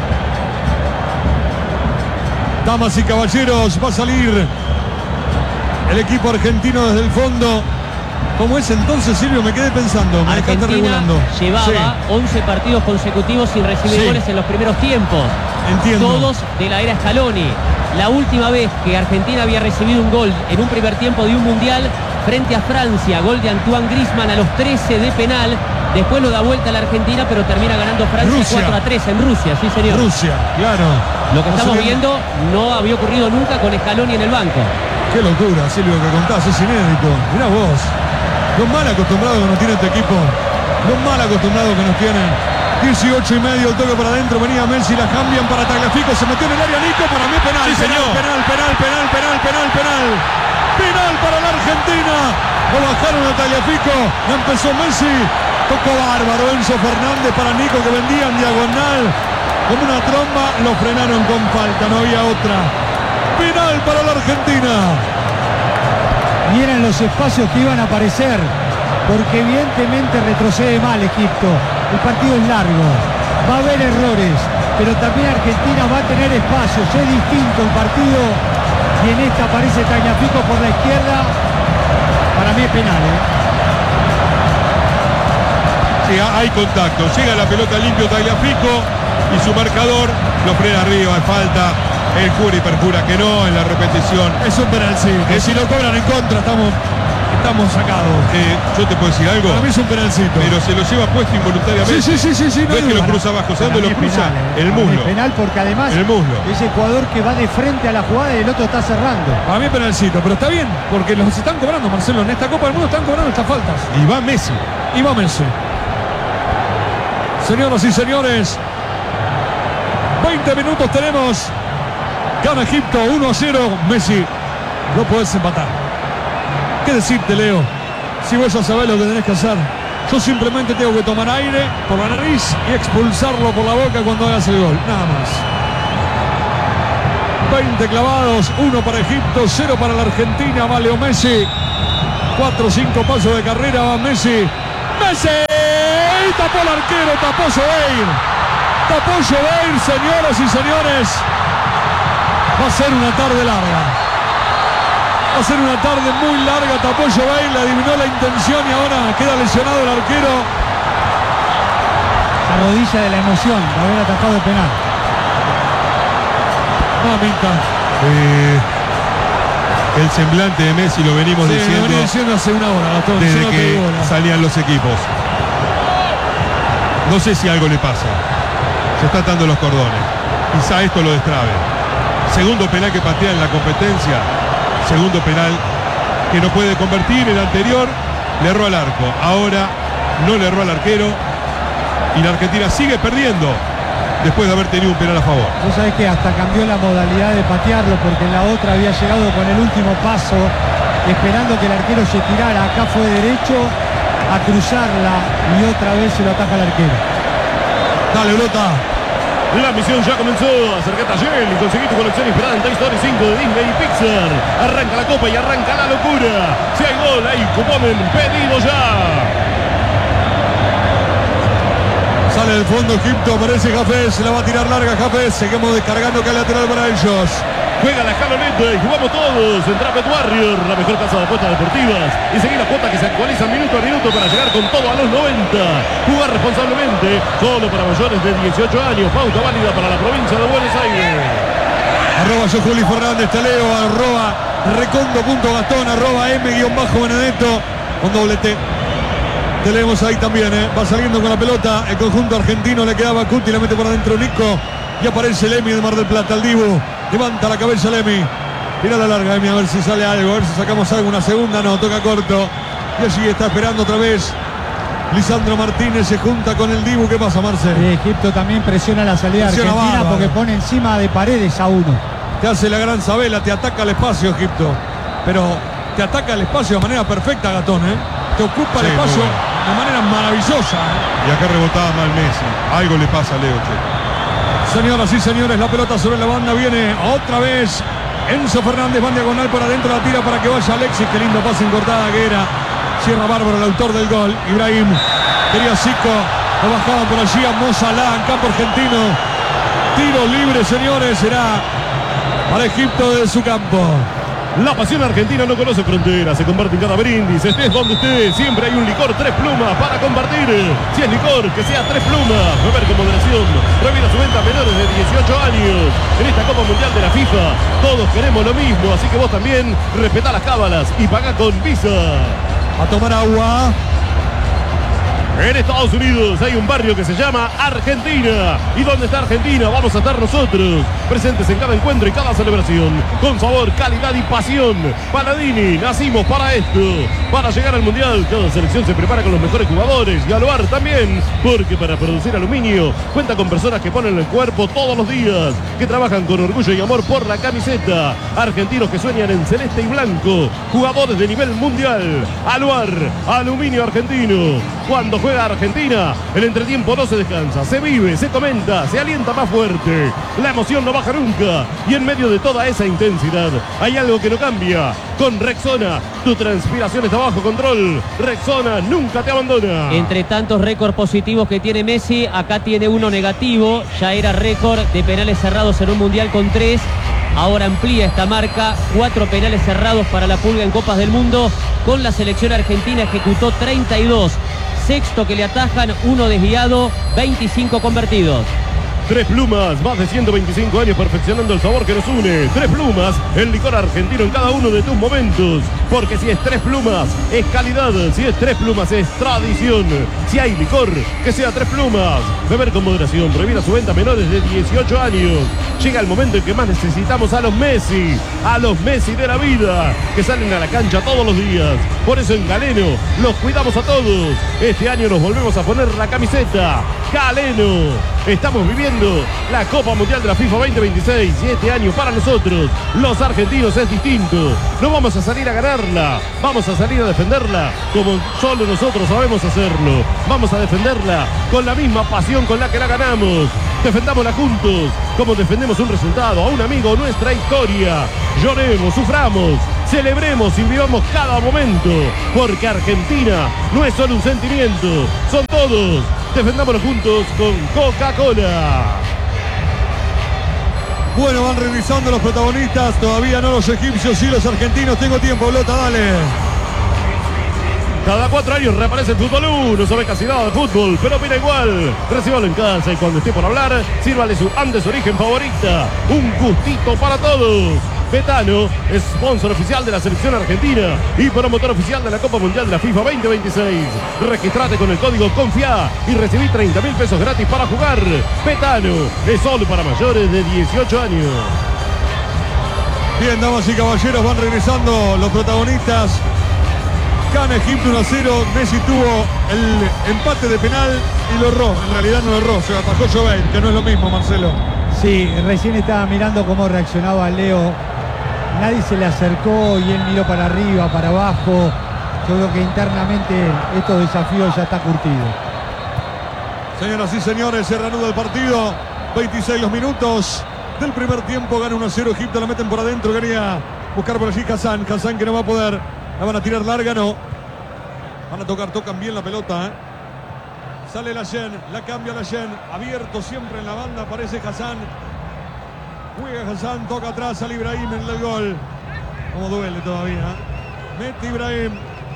Damas y caballeros, va a salir el equipo argentino desde el fondo. ¿Cómo es entonces, Silvio? Me quedé pensando. Me Argentina regulando. llevaba Sí. once partidos consecutivos sin recibir Sí. goles en los primeros tiempos. Entiendo. Todos de la era Scaloni. La última vez que Argentina había recibido un gol en un primer tiempo de un Mundial frente a Francia, gol de Antoine Griezmann a los trece de penal. Después lo da vuelta a la Argentina, pero termina ganando Francia Rusia. cuatro a tres en Rusia, sí señor. Rusia, claro. Lo que Va estamos saliendo- viendo no había ocurrido nunca con Scaloni en el banco. Qué locura, Silvio, que contás, es inédito. Mirá vos, lo mal acostumbrado que nos tiene este equipo, lo mal acostumbrado que nos tienen. dieciocho y medio, el toque para adentro, venía Messi, la cambian para Tagliafico, se metió en el área Nico, para mí penal, Sí, penal, señor. penal, penal, penal, penal, penal, penal, penal para la Argentina. Lo bajaron a Tagliafico, ya empezó Messi, tocó bárbaro Enzo Fernández para Nico que vendía en diagonal, como una tromba, lo frenaron con falta, no había otra. Penal para la Argentina. Y eran los espacios que iban a aparecer, porque evidentemente retrocede mal Egipto. El partido es largo, va a haber errores, pero también Argentina va a tener espacios. Es distinto el partido y en esta aparece Tagliafico por la izquierda. Para mí es penal, ¿eh? Sí, hay contacto, llega la pelota limpio Tagliafico y su marcador lo frena arriba, hay falta. El jura y perjura que no en la repetición. Es un penal, sí, que si lo cobran en contra estamos, estamos sacados. Eh, yo te puedo decir algo, Para mí es un penalcito. pero se lo lleva puesto involuntariamente. Sí, sí, sí, sí, sí, no no es hay que lo duda. cruza abajo, ¿sabes Para dónde mí lo es cruza? penal, ¿eh? El Para mí es muslo. penal porque además El muslo. es el jugador que va de frente a la jugada y el otro está cerrando. Para mí es penalcito, pero está bien, porque los están cobrando, Marcelo. En esta Copa del Mundo están cobrando estas faltas. Y va Messi. Y va Messi. Señoras y señores, veinte minutos tenemos. Gana Egipto uno a cero. Messi, no podés empatar. ¿Qué decirte, Leo? Si vos ya sabés lo que tenés que hacer. Yo simplemente tengo que tomar aire por la nariz y expulsarlo por la boca cuando hagas el gol. Nada más. veinte clavados, uno para Egipto, cero para la Argentina. Va Leo Messi. cuatro o cinco pasos de carrera, va Messi. ¡Messi! Tapó el arquero, tapó Sobeir. Tapó Sobeir, señoras y señores. Va a ser una tarde larga. Va a ser una tarde muy larga. Tapó Sobeir, le adivinó la intención y ahora queda lesionado el arquero. La rodilla de la emoción de haber atajado el penal. Mamita. Eh, el semblante de Messi lo venimos Sí, diciendo, lo venía diciendo hace una hora, Gastón, desde no te que digo nada. salían los equipos. No sé si algo le pasa. Se está atando los cordones. Quizá esto lo destrabe. Segundo penal que patea en la competencia. Segundo penal que no puede convertir. El anterior le erró al arco. Ahora no le erró al arquero. Y la Argentina sigue perdiendo después de haber tenido un penal a favor. Vos sabés que hasta cambió la modalidad de patearlo, porque en la otra había llegado con el último paso, esperando que el arquero se tirara. Acá fue derecho a cruzarla y otra vez se lo ataja el arquero. Dale, Blota. La misión ya comenzó. Acércate a Yel y conseguí tu colección inspirada en Toy Story cinco de Disney y Pixar. Arranca la copa y arranca la locura. Si hay gol, hay cupón en pedido ya. Sale del fondo Egipto, aparece Jafes, se la va a tirar larga Jafes, seguimos descargando que hay lateral para ellos. Juega la escaloneta y jugamos todos en Trapet Warrior, la mejor casa de apuestas deportivas. Y seguir la cuota que se actualiza minuto a minuto para llegar con todo a los noventa. Jugar responsablemente, solo para mayores de dieciocho años. Pauta válida para la provincia de Buenos Aires. Arroba yo Juli Fernández, Taleo, arroba recondo.gastón, arroba m-benedetto con doble T. Te leemos ahí también, ¿eh? Va saliendo con la pelota el conjunto argentino, le quedaba Cuti, le mete por adentro Nico y aparece Lemi de Mar del Plata, el Dibu, levanta la cabeza Lemi, tira la larga Lemi a ver si sale algo, a ver si sacamos algo, una segunda, no, toca corto y allí está esperando otra vez Lisandro Martínez, se junta con el Dibu. ¿Qué pasa, Marce? Y Egipto también presiona la salida Presiona argentina bárbaro. porque pone encima de Paredes a uno. Te hace la gran Sabela, te ataca el espacio Egipto, pero te ataca el espacio de manera perfecta, Gatón, ¿eh? Te ocupa el Sí, espacio muy bueno. de manera maravillosa, ¿eh? Y acá rebotaba mal Messi. Algo le pasa a Leo, che. Señoras y señores, la pelota sobre la banda viene otra vez Enzo Fernández, va en diagonal por adentro, la tira para que vaya Alexis. Qué lindo pase en cortada que era. Cierra bárbaro el autor del gol, Ibrahim. Quería Zico, lo bajaban por allí a Mo Salah en campo argentino. Tiro libre, señores, será para Egipto desde su campo. La pasión argentina no conoce fronteras, se comparte en cada brindis, estés donde estés, siempre hay un licor Tres Plumas para compartir. Si es licor, que sea Tres Plumas, beber con moderación, prohibida su venta a menores de dieciocho años. En esta Copa Mundial de la FIFA, todos queremos lo mismo, así que vos también respetá las cábalas y pagá con Visa. A tomar agua. En Estados Unidos hay un barrio que se llama Argentina. ¿Y dónde está Argentina? Vamos a estar nosotros, presentes en cada encuentro y cada celebración, con sabor, calidad y pasión. Paladini, nacimos para esto, para llegar al Mundial. Cada selección se prepara con los mejores jugadores y Aluar también, porque para producir aluminio cuenta con personas que ponen el cuerpo todos los días, que trabajan con orgullo y amor por la camiseta. Argentinos que sueñan en celeste y blanco, jugadores de nivel mundial. Aluar, aluminio argentino. Cuando juega Argentina, el entretiempo no se descansa, se vive, se comenta, se alienta más fuerte. La emoción no baja nunca. Y en medio de toda esa intensidad, hay algo que no cambia. Con Rexona, tu transpiración está bajo control. Rexona nunca te abandona. Entre tantos récords positivos que tiene Messi, acá tiene uno negativo. Ya era récord de penales cerrados en un mundial con tres. Ahora amplía esta marca, cuatro penales cerrados para la Pulga en Copas del Mundo. Con la selección argentina ejecutó treinta y dos. Sexto que le atajan, uno desviado, veinticinco convertidos. Tres Plumas, más de ciento veinticinco años perfeccionando el sabor que nos une. Tres Plumas, el licor argentino en cada uno de tus momentos. Porque si es Tres Plumas, es calidad. Si es Tres Plumas, es tradición. Si hay licor, que sea Tres Plumas. Beber con moderación, prohibida su venta a menores de dieciocho años. Llega el momento en que más necesitamos a los Messi. A los Messi de la vida, que salen a la cancha todos los días. Por eso en Galeno los cuidamos a todos. Este año nos volvemos a poner la camiseta. Galeno, estamos viviendo viviendo la Copa Mundial de la FIFA veinte veintiséis y este año para nosotros, los argentinos, es distinto. No vamos a salir a ganarla, vamos a salir a defenderla como solo nosotros sabemos hacerlo. Vamos a defenderla con la misma pasión con la que la ganamos. Defendámosla juntos, como defendemos un resultado, a un amigo, nuestra historia. Lloremos, suframos, celebremos y vivamos cada momento, porque Argentina no es solo un sentimiento, son todos. Defendámoslo juntos con Coca-Cola. Bueno, van regresando los protagonistas, todavía no los egipcios, sí los argentinos. Tengo tiempo, Blota, dale. Cada cuatro años reaparece el Fútbol uno, no sabe casi nada de fútbol, pero opina igual. Recíbalo en casa y cuando esté por hablar, sírvale su Andes Origen favorita. Un gustito para todos. Betano, sponsor oficial de la selección argentina y promotor oficial de la Copa Mundial de la FIFA veinte veintiséis. Registrate con el código CONFIA y recibí treinta mil pesos gratis para jugar. Betano, es solo para mayores de dieciocho años. Bien, damas y caballeros, van regresando los protagonistas. Gana Egipto uno a cero. Messi tuvo el empate de penal y lo erró. En realidad no lo erró, se lo atajó Jovel, que no es lo mismo, Marcelo. Sí, recién estaba mirando cómo reaccionaba Leo. Nadie se le acercó y él miró para arriba, para abajo. Yo creo que internamente estos desafíos ya está curtido. Señoras y señores, se reanuda el partido. veintiséis los minutos del primer tiempo. Gana uno a cero Egipto, la meten por adentro. Quería buscar por allí Hassan. Hassan que no va a poder. La van a tirar larga, no. Van a tocar, tocan bien la pelota, ¿eh? Sale la Yen, la cambia la Yen. Abierto siempre en la banda, aparece Hassan. Juega Hassan, toca atrás, sale Ibrahim en el gol. Como duele todavía, ¿eh? Mete Ibrahim.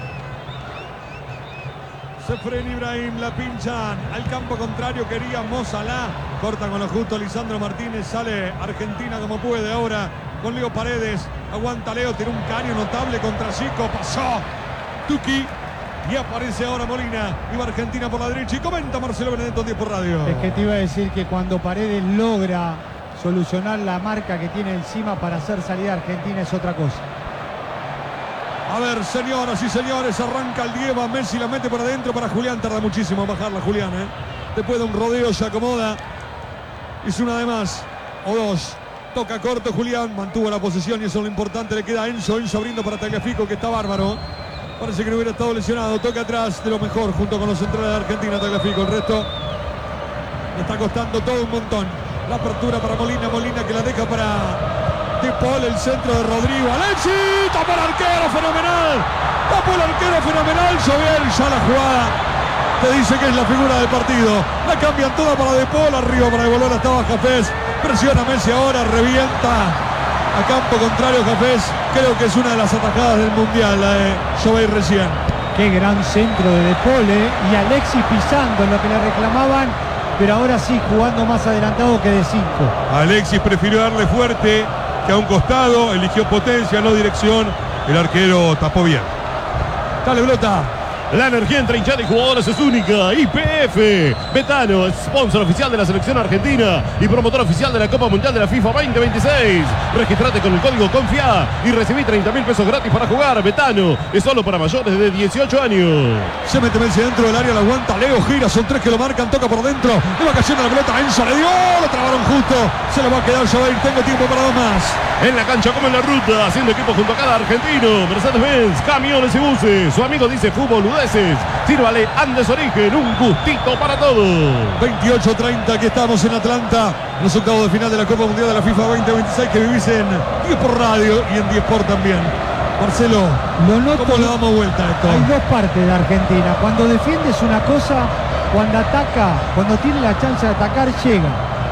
Se frena Ibrahim, la pinchan. Al campo contrario quería Mo Salah. Corta con lo justo Lisandro Martínez. Sale Argentina como puede ahora con Leo Paredes. Aguanta Leo, tiene un caño notable contra Chico. Pasó Tuki. Y aparece ahora Molina. Iba Argentina por la derecha. Y comenta Marcelo Benedetto en diez por radio. Es que te iba a decir que cuando Paredes logra solucionar la marca que tiene encima para hacer salida Argentina es otra cosa. A ver, señoras y señores, arranca el Diego. Messi la mete por adentro para Julián. Tarda muchísimo en bajarla Julián, ¿eh? Después de un rodeo se acomoda. Hizo una de más. O dos. Toca corto Julián. Mantuvo la posesión y eso es lo importante. Le queda a Enzo. Enzo abriendo para Tagliafico, que está bárbaro. Parece que no hubiera estado lesionado. Toca atrás de lo mejor junto con los centrales de Argentina. Tagliafico. El resto le está costando todo un montón. La apertura para Molina. Molina que la deja para De Paul. El centro de Rodrigo. Alexis. Tapó el arquero. Fenomenal. Tapó el arquero. Fenomenal. Joviel. Ya la jugada te dice que es la figura del partido. La cambian toda para De Paul. Arriba para devolver. Estaba Jafés. Presiona Messi ahora. Revienta a campo contrario Jafés. Creo que es una de las atajadas del Mundial, la de Joviel recién. Qué gran centro de De Paul, ¿eh? Y Alexis pisando en lo que le reclamaban, pero ahora sí jugando más adelantado que de cinco. Alexis prefirió darle fuerte que a un costado, eligió potencia, no dirección. El arquero tapó bien. Dale, Blota. La energía entre hinchada y jugadores es única. Y P F Betano, sponsor oficial de la selección argentina y promotor oficial de la Copa Mundial de la FIFA veinte veintiséis. Registrate con el código CONFIA y recibí treinta mil pesos gratis para jugar. Betano es solo para mayores de dieciocho años. Se mete Messi dentro del área, la aguanta Leo, gira, son tres que lo marcan, toca por dentro. Le va cayendo la pelota, Enzo le dio, lo trabaron justo. Se lo va a quedar Joviel, tengo tiempo para dos más. En la cancha como en la ruta, haciendo equipo junto a cada argentino. Mercedes-Benz, camiones y buses. Su amigo dice fútbol udeces. Sírvale Andes Origen, un gustito para todos. veintiocho treinta, aquí estamos en Atlanta. Los octavos de final de la Copa Mundial de la FIFA veinte veintiséis que vivís en diez por radio y en diez por también. Marcelo, lo noto, ¿cómo le damos vuelta a esto? Hay dos partes de Argentina. Cuando defiendes una cosa, cuando ataca, cuando tiene la chance de atacar, llega.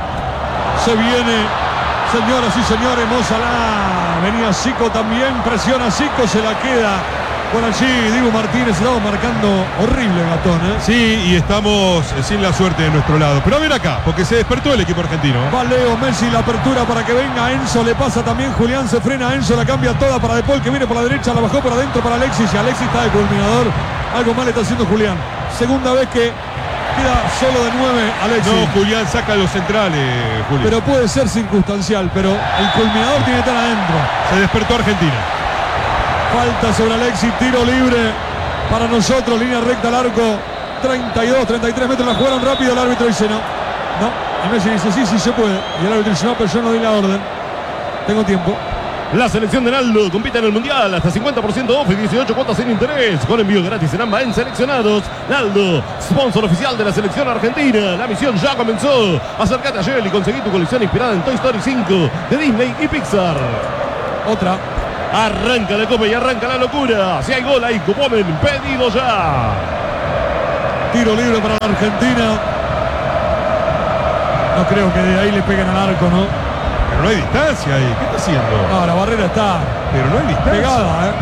Se viene, señoras y señores, Mo Salah. Venía Zico también, presiona Zico, se la queda por allí. Dibu Martínez, estamos marcando horrible, Gastón, ¿eh? Sí, y estamos sin la suerte de nuestro lado. Pero a ver acá, porque se despertó el equipo argentino. Va Leo Messi, la apertura para que venga Enzo, le pasa también Julián, se frena Enzo, la cambia toda para De Paul, que viene por la derecha, la bajó por adentro para Alexis, y Alexis está de culminador. Algo mal está haciendo Julián. Segunda vez que queda solo de nueve Alexis. No, Julián saca los centrales, Julio. Pero puede ser circunstancial, pero el culminador tiene que estar adentro. Se despertó Argentina. Falta sobre Alexis, tiro libre para nosotros, línea recta al arco, treinta y dos, treinta y tres metros, la jugaron rápido, el árbitro dice no, no, Y Messi dice, sí, sí se puede. Y el árbitro dice, no, pero yo no di la orden. Tengo tiempo. La selección de Naldo compite en el Mundial hasta cincuenta por ciento off y dieciocho cuotas sin interés. Con envío gratis en ambas en Seleccionados. Naldo, sponsor oficial de la selección argentina. La misión ya comenzó. Acércate a Shell y conseguí tu colección inspirada en Toy Story cinco de Disney y Pixar. Otra. Arranca la copa y arranca la locura. Si hay gol, hay cuponen. Pedido ya. Tiro libre para la Argentina. No creo que de ahí le peguen al arco, ¿no? Pero no hay distancia ahí. ¿Qué está haciendo? No, la barrera está Pero no hay distancia. pegada, ¿eh?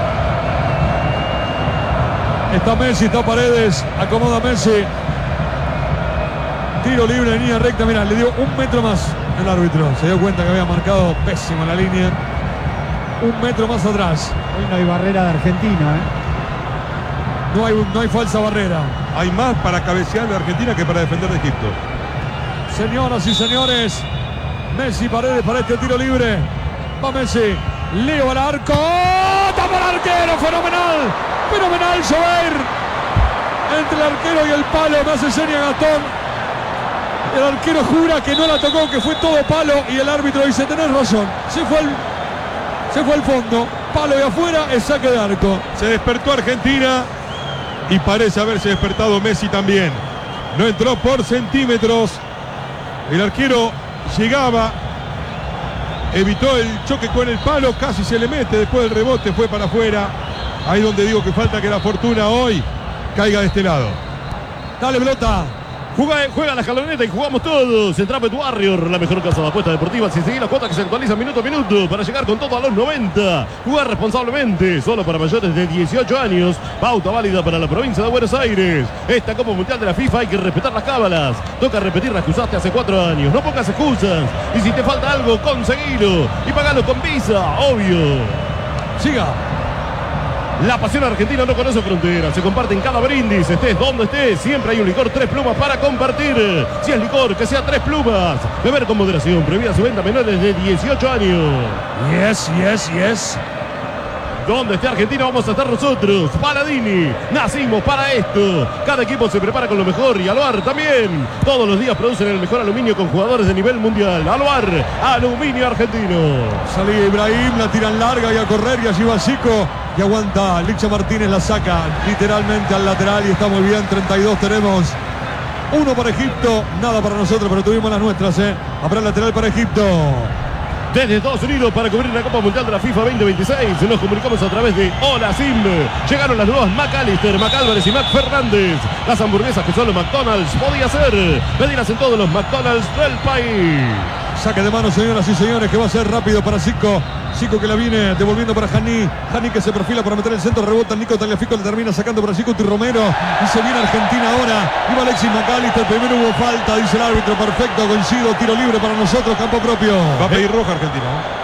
Está Messi, está Paredes. Acomoda Messi. Tiro libre de línea recta. Mira, le dio un metro más el árbitro. Se dio cuenta que había marcado pésimo la línea. Un metro más atrás. Hoy no hay barrera de Argentina, ¿eh? No hay, no hay falsa barrera. Hay más para cabecear de Argentina que para defender de Egipto. Señoras y señores, Messi, Paredes para este tiro libre. Va Messi. Leo al arco. ¡Oh! ¡Tapa el arquero! ¡Fenomenal! ¡Fenomenal, Sober! Entre el arquero y el palo. Me hace seña Gastón. El arquero jura que no la tocó, que fue todo palo. Y el árbitro dice, tenés razón. Se fue al, se fue al fondo. Palo de afuera, es saque de arco. Se despertó Argentina y parece haberse despertado Messi también. No entró por centímetros. El arquero llegaba, evitó el choque con el palo, casi se le mete, después del rebote fue para afuera. Ahí donde digo que falta que la fortuna hoy caiga de este lado. Dale, pelota. Juega, juega la escaloneta y jugamos todos. En Trapet Warrior, la mejor casa de apuestas deportivas. Sin seguir las cuotas que se actualizan minuto a minuto para llegar con todo a los noventa. Jugar responsablemente, solo para mayores de dieciocho años. Pauta válida para la provincia de Buenos Aires. Esta Copa Mundial de la FIFA hay que respetar las cábalas. Toca repetir las que usaste hace cuatro años. No pongas excusas. Y si te falta algo, conseguilo. Y pagalo con Visa, obvio. Siga. La pasión argentina no conoce fronteras, se comparte en cada brindis, estés donde estés, siempre hay un licor Tres Plumas para compartir. Si es licor, que sea Tres Plumas. Beber con moderación, prohibida su venta a menores de dieciocho años. Yes, yes, yes. Donde esté Argentina vamos a estar nosotros. Paladini, nacimos para esto. Cada equipo se prepara con lo mejor y Aluar también. Todos los días producen el mejor aluminio con jugadores de nivel mundial. Aluar, aluminio argentino. Salía Ibrahim, la tiran larga y a correr y allí va Zico. Y aguanta, Licha Martínez la saca literalmente al lateral y está muy bien. treinta y dos tenemos. Uno para Egipto, nada para nosotros, pero tuvimos las nuestras, ¿eh? Habrá el lateral para Egipto. Desde Estados Unidos para cubrir la Copa Mundial de la FIFA veinte veintiséis nos comunicamos a través de Hola Sim. Llegaron las nuevas McAllister, McAlvarez y Mac Fernández. Las hamburguesas que solo McDonald's podía hacer. Pedirlas en todos los McDonald's del país. Saque de mano, señoras y señores, que va a ser rápido para Zico. Zico que la viene devolviendo para Janí. Janí que se perfila para meter el centro, rebota Nico Tagliafico, le termina sacando para Zico y Romero. Y se viene Argentina ahora. Iba Alexis McAllister, primero hubo falta, dice el árbitro. Perfecto, coincido, tiro libre para nosotros, campo propio. Va a pedir roja Argentina.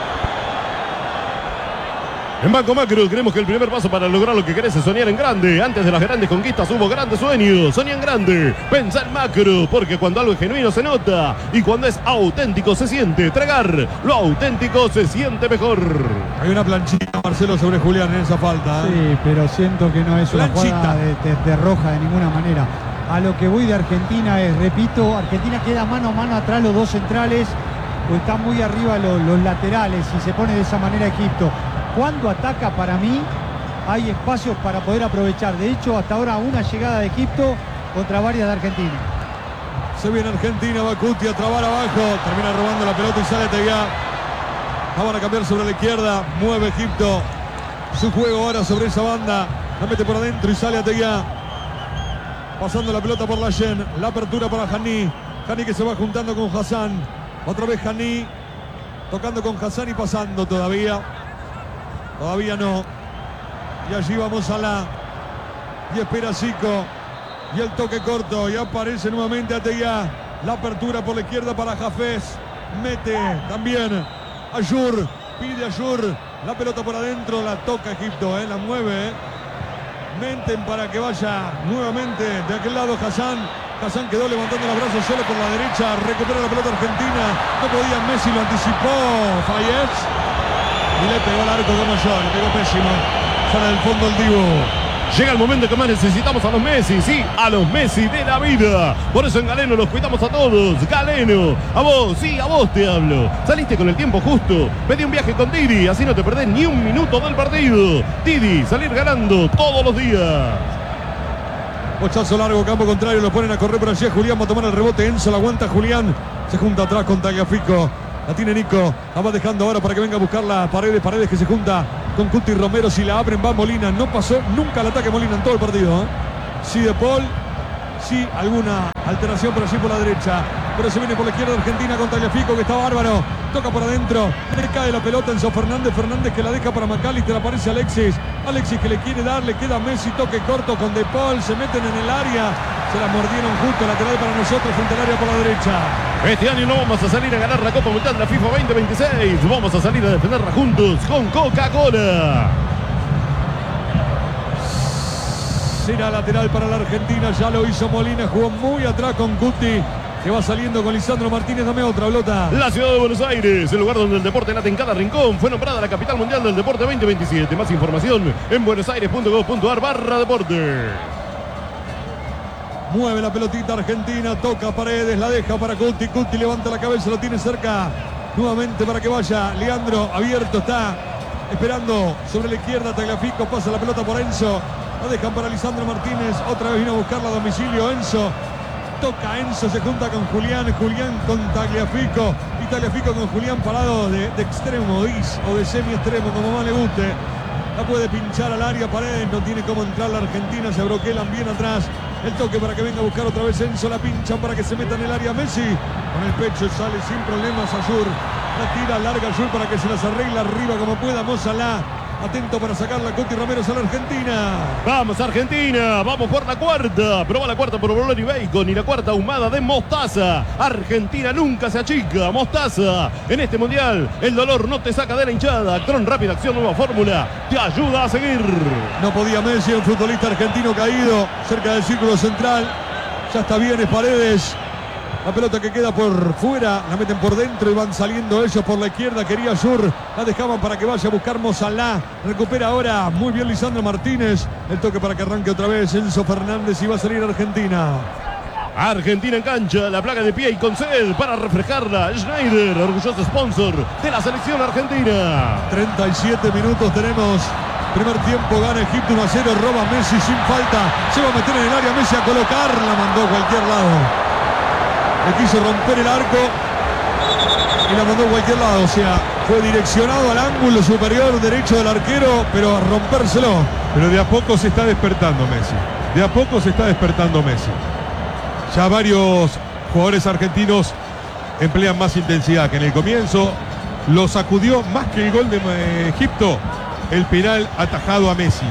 En Banco Macro creemos que el primer paso para lograr lo que querés es soñar en grande. Antes de las grandes conquistas hubo grandes sueños. Soñá en grande, pensá en macro, porque cuando algo es genuino se nota y cuando es auténtico se siente. Tragar lo auténtico se siente mejor. Hay una planchita, Marcelo, sobre Julián en esa falta, ¿eh? Sí, pero siento que no es una Planchita. jugada de, de- de roja de ninguna manera. A lo que voy de Argentina es, repito, Argentina queda mano a mano atrás los dos centrales, o están muy arriba los, los laterales y se pone de esa manera Egipto. Cuando ataca, para mí, hay espacios para poder aprovechar. De hecho, hasta ahora una llegada de Egipto contra varias de Argentina. Se viene Argentina, Bacuti a trabar abajo, termina robando la pelota y sale Teguá. La van a cambiar sobre la izquierda, mueve Egipto su juego ahora sobre esa banda, la mete por adentro y sale a Teguá. Pasando la pelota por la Yen, la apertura para Janí. Janí que se va juntando con Hassan. Otra vez Janí, tocando con Hassan y pasando todavía. Todavía no. Y allí vamos a la... Y espera Zico. Y el toque corto. Y aparece nuevamente Ateguá. La apertura por la izquierda para Jafés. Mete también Ayur. Pide Ayur. La pelota por adentro. La toca Egipto. ¿eh? La mueve. ¿eh? Menten para que vaya nuevamente de aquel lado Hassan. Hassan quedó levantando los brazos solo por la derecha. Recupera la pelota Argentina. No podía Messi. Lo anticipó Fayez. Y le pegó al arco como yo, le pegó pésimo. Sale del fondo el Dibu. Llega el momento que más necesitamos a los Messi, sí, a los Messi de la vida. Por eso en Galeno los cuidamos a todos. Galeno, a vos, sí, a vos te hablo. Saliste con el tiempo justo. Pedí un viaje con Didi, así no te perdés ni un minuto del partido. Didi, salir ganando todos los días. Bochazo largo, campo contrario, lo ponen a correr por allí. Julián va a tomar el rebote. Enzo la aguanta Julián. Se junta atrás con Tagliafico. La tiene Nico. La va dejando ahora para que venga a buscar la Paredes. Paredes que se junta con Cuti Romero. Si la abren va Molina. No pasó nunca el ataque Molina en todo el partido. ¿eh? Sí de Paul. Sí alguna alteración por allí por la derecha. Pero se viene por la izquierda Argentina con Tagliafico que está bárbaro. Toca por adentro. Le cae la pelota Enzo Fernández. Fernández que la deja para McAllister. Aparece Alexis. Alexis que le quiere dar. Le queda Messi. Toque corto con De Paul. Se meten en el área. Se la mordieron justo. Lateral para nosotros frente al área por la derecha. Este año no vamos a salir a ganar la Copa Mundial de la FIFA veinte veintiséis. Vamos a salir a defenderla juntos con Coca-Cola. Será lateral para la Argentina. Ya lo hizo Molina. Jugó muy atrás con Cuti. Que va saliendo con Lisandro Martínez. Dame otra pelota. La ciudad de Buenos Aires, el lugar donde el deporte late en cada rincón. Fue nombrada la capital mundial del deporte veinte veintisiete. Más información en buenosaires punto gov punto ar barra deporte. Mueve la pelotita Argentina. Toca Paredes. La deja para Cuti. Cuti levanta la cabeza. Lo tiene cerca. Nuevamente para que vaya. Leandro abierto está. Esperando sobre la izquierda. Tagliafico pasa la pelota por Enzo. La dejan para Lisandro Martínez. Otra vez vino a buscarla a domicilio Enzo. Toca Enzo, se junta con Julián, Julián con Tagliafico y Tagliafico con Julián parado de, de extremo o de semi-extremo, como más le guste. La puede pinchar al área, Paredes, no tiene cómo entrar la Argentina, se broquelan bien atrás. El toque para que venga a buscar otra vez Enzo, la pinchan para que se meta en el área Messi. Con el pecho sale sin problemas Ayur. La tira larga Ayur para que se las arregle arriba como pueda Mo Salah. Atento para sacar la Cuti Romero a la Argentina. Vamos Argentina, vamos por la cuarta. Proba la cuarta por Bolón y Bacon y la cuarta ahumada de mostaza. Argentina nunca se achica. Mostaza. En este mundial el dolor no te saca de la hinchada. Actron Rápida Acción Nueva Fórmula te ayuda a seguir. No podía Messi, un futbolista argentino caído cerca del círculo central. Ya está bien, es Paredes. La pelota que queda por fuera, la meten por dentro y van saliendo ellos por la izquierda. Quería Ayur, la dejaban para que vaya a buscar Mo Salah. Recupera ahora muy bien Lisandro Martínez. El toque para que arranque otra vez Enzo Fernández y va a salir Argentina. Argentina en cancha, la placa de pie y con sed para refrescarla. Schneider, orgulloso sponsor de la selección argentina. treinta y siete minutos tenemos. Primer tiempo, gana Egipto uno a cero, roba Messi sin falta. Se va a meter en el área Messi a colocar, la mandó a cualquier lado. Le quiso romper el arco y la mandó a cualquier lado. O sea, fue direccionado al ángulo superior derecho del arquero, pero a rompérselo. Pero de a poco se está despertando Messi. De a poco se está despertando Messi. Ya varios jugadores argentinos emplean más intensidad que en el comienzo. Lo sacudió más que el gol de eh, Egipto, el penal atajado a Messi.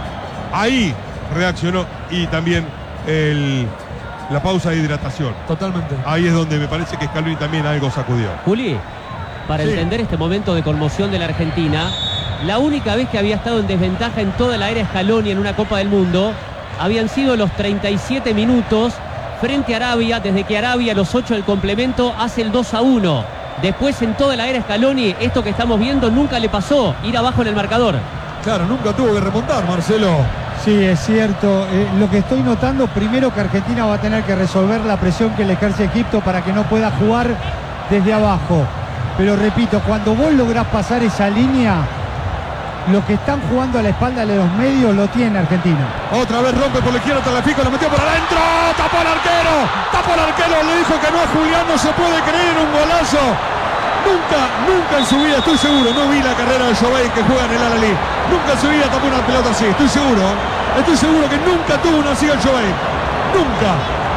Ahí reaccionó y también el... la pausa de hidratación. Totalmente. Ahí es donde me parece que Scaloni también algo sacudió. Juli, para sí. entender este momento de conmoción de la Argentina, la única vez que había estado en desventaja en toda la era Scaloni en una Copa del Mundo habían sido los treinta y siete minutos frente a Arabia, desde que Arabia a los ocho del complemento hace el dos a uno. Después en toda la era Scaloni, esto que estamos viendo nunca le pasó, ir abajo en el marcador. Claro, nunca tuvo que remontar, Marcelo. Sí, es cierto. Eh, lo que estoy notando, primero que Argentina va a tener que resolver la presión que le ejerce Egipto para que no pueda jugar desde abajo. Pero repito, cuando vos lográs pasar esa línea, los que están jugando a la espalda de los medios lo tiene Argentina. Otra vez rompe por la izquierda, Tagliafico, la metió por adentro, tapó al arquero, tapó al arquero, le dijo que no a Julián, no se puede creer, un golazo. Nunca, nunca en su vida, estoy seguro, no vi la carrera de Jovey que juega en el Al-Ahly. Nunca en su vida tapó una pelota así, estoy seguro. Estoy seguro que nunca tuvo una así el Jovey. Nunca.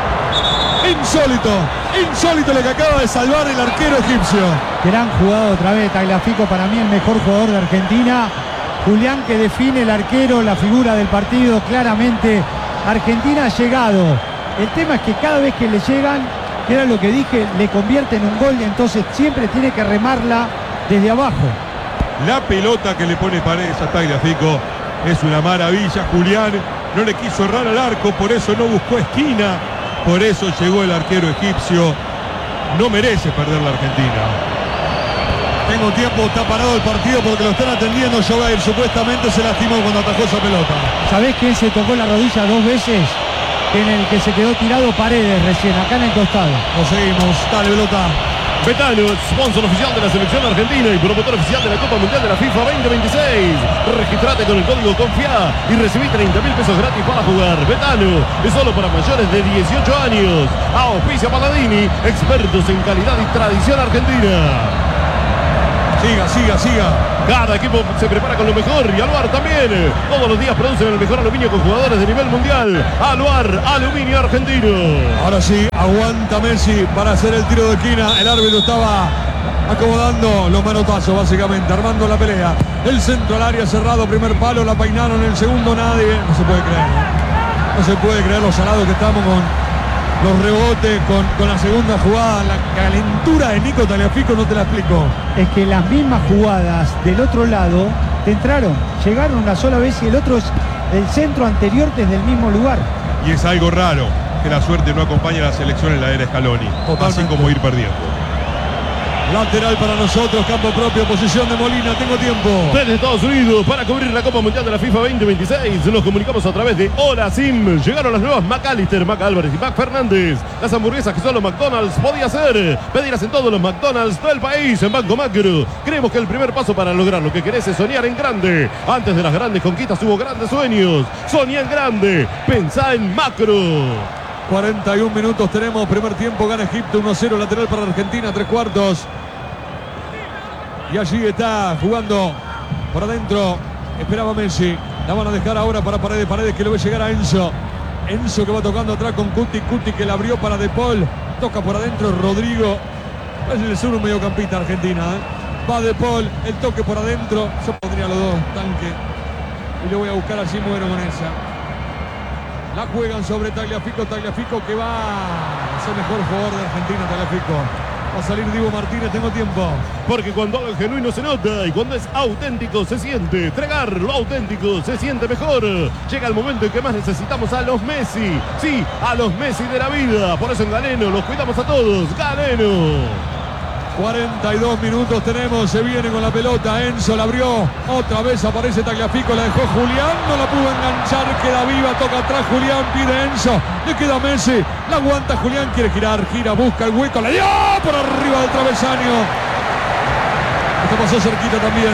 Insólito, insólito lo que acaba de salvar el arquero egipcio. Gran jugada otra vez, Tagliafico, para mí el mejor jugador de Argentina. Julián que define el arquero, la figura del partido, claramente. Argentina ha llegado. El tema es que cada vez que le llegan, que era lo que dije, le convierten en un gol y entonces siempre tiene que remarla desde abajo. La pelota que le pone Paredes a Tagliafico es una maravilla. Julián no le quiso errar al arco, por eso no buscó esquina, por eso llegó el arquero egipcio. No merece perder la Argentina. Tengo tiempo, está parado el partido porque lo están atendiendo. Jogair supuestamente se lastimó cuando atajó esa pelota. ¿Sabés quién se tocó la rodilla dos veces? En el que se quedó tirado Paredes recién, acá en el costado. Lo seguimos, dale pelota. Betano, sponsor oficial de la selección argentina y promotor oficial de la Copa Mundial de la FIFA veinte veintiséis. Registrate con el código CONFIA y recibí treinta mil pesos gratis para jugar. Betano es solo para mayores de dieciocho años. Auspicia Paladini, expertos en calidad y tradición argentina. Siga, siga, siga. Cada equipo se prepara con lo mejor y Aluar también. Todos los días producen el mejor aluminio con jugadores de nivel mundial. Aluar, aluminio argentino. Ahora sí, aguanta Messi para hacer el tiro de esquina. El árbitro estaba acomodando los manotazos básicamente, armando la pelea. El centro al área cerrado, primer palo, la peinaron, el segundo nadie. No se puede creer. No se puede creer lo salados que estamos con los rebotes, con, con la segunda jugada. La calentura de Nico Tagliafico no te la explico. Es que las mismas jugadas del otro lado te entraron, llegaron una sola vez y el otro es el centro anterior desde el mismo lugar. Y es algo raro que la suerte no acompañe a la selección en la era Scaloni. Así como ir perdiendo. Lateral para nosotros, campo propio, posición de Molina, tengo tiempo. Desde Estados Unidos, para cubrir la Copa Mundial de la FIFA veinte veintiséis, nos comunicamos a través de Hola Sim. Llegaron las nuevas McAllister, Mac Álvarez y Mac Fernández. Las hamburguesas que solo McDonald's podía hacer. Pedirlas en todos los McDonald's del país, en Banco Macro. Creemos que el primer paso para lograr lo que querés es soñar en grande. Antes de las grandes conquistas hubo grandes sueños. Soñá en grande, pensá en macro. cuarenta y un minutos tenemos, primer tiempo, gana Egipto uno cero, lateral para Argentina, tres cuartos. Y allí está jugando por adentro, esperaba Messi, la van a dejar ahora para Paredes, Paredes que lo ve llegar a Enzo. Enzo que va tocando atrás con Cuti, Cuti que la abrió para De Paul, toca por adentro Rodrigo. Es el sur un mediocampista Argentina, ¿eh? Va De Paul, el toque por adentro, yo pondría los dos, tanque. Y lo voy a buscar allí, muero con esa. La juegan sobre Tagliafico, Tagliafico que va a ser mejor jugador de Argentina, Tagliafico. Va a salir Diego Martínez, tengo tiempo. Porque cuando algo es genuino se nota y cuando es auténtico se siente. Entregar lo auténtico se siente mejor. Llega el momento en que más necesitamos a los Messi. Sí, a los Messi de la vida. Por eso en Galeno los cuidamos a todos. Galeno. cuarenta y dos minutos tenemos, se viene con la pelota, Enzo la abrió, otra vez aparece Tagliafico, la dejó Julián, no la pudo enganchar, queda viva, toca atrás Julián, pide Enzo, le queda Messi, la aguanta Julián, quiere girar, gira, busca el hueco, le dio por arriba del travesaño. Esto pasó cerquita también.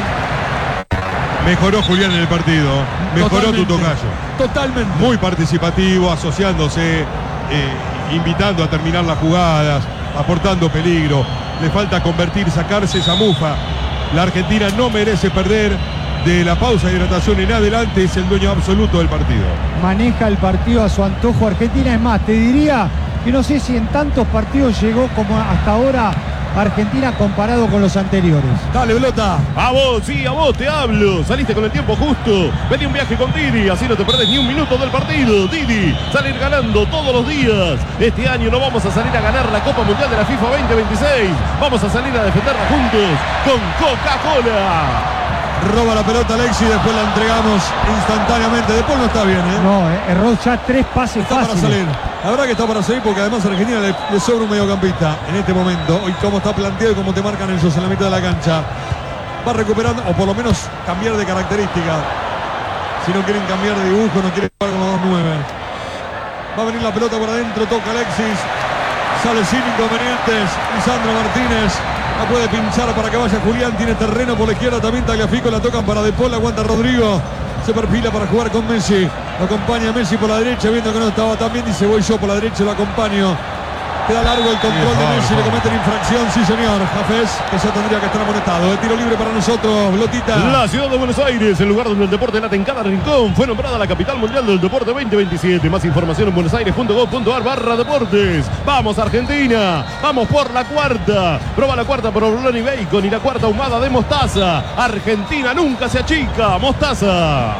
Mejoró Julián en el partido, mejoró tu tocayo. Totalmente. Muy participativo, asociándose, eh, invitando a terminar las jugadas, aportando peligro. Le falta convertir, sacarse esa mufa. La Argentina no merece perder. De la pausa de hidratación en adelante es el dueño absoluto del partido. Maneja el partido a su antojo Argentina. Es más, te diría que no sé si en tantos partidos llegó como hasta ahora Argentina comparado con los anteriores. Dale, Blota. A vos, sí, a vos te hablo. Saliste con el tiempo justo. Vení un viaje con Didi, así no te perdés ni un minuto del partido. Didi, salir ganando todos los días. Este año no vamos a salir a ganar la Copa Mundial de la FIFA veinte veintiséis. Vamos a salir a defenderla juntos con Coca-Cola. Roba la pelota Alexis, después la entregamos instantáneamente. De Paul no está bien, ¿eh? No, eh, erró ya tres pases está fáciles. Para salir. La verdad que está para salir porque además a Argentina le, le sobra un mediocampista en este momento. Y cómo está planteado y cómo te marcan ellos en la mitad de la cancha. Va recuperando, o por lo menos cambiar de característica. Si no quieren cambiar de dibujo, no quieren jugar con los dos nueve. Va a venir la pelota por adentro, toca Alexis. Sale sin inconvenientes. Lisandro Martínez. La puede pinchar para que vaya Julián. Tiene terreno por la izquierda también Tagliafico. La tocan para De Paul. Aguanta Rodrigo. Se perfila para jugar con Messi. Lo acompaña Messi por la derecha. Viendo que no estaba tan bien. Dice voy yo por la derecha. Lo acompaño. Queda largo el control de Messi. Le cometen infracción. Sí, señor. Jafés, que ya tendría que estar amonestado. De tiro libre para nosotros. Blotita. La ciudad de Buenos Aires, el lugar donde el deporte late en cada rincón, fue nombrada la capital mundial del deporte veinte veintisiete. Más información en buenosaires punto gov punto ar barra deportes. Vamos Argentina. Vamos por la cuarta. Proba la cuarta provolone y bacon y la cuarta ahumada de mostaza. Argentina nunca se achica. Mostaza.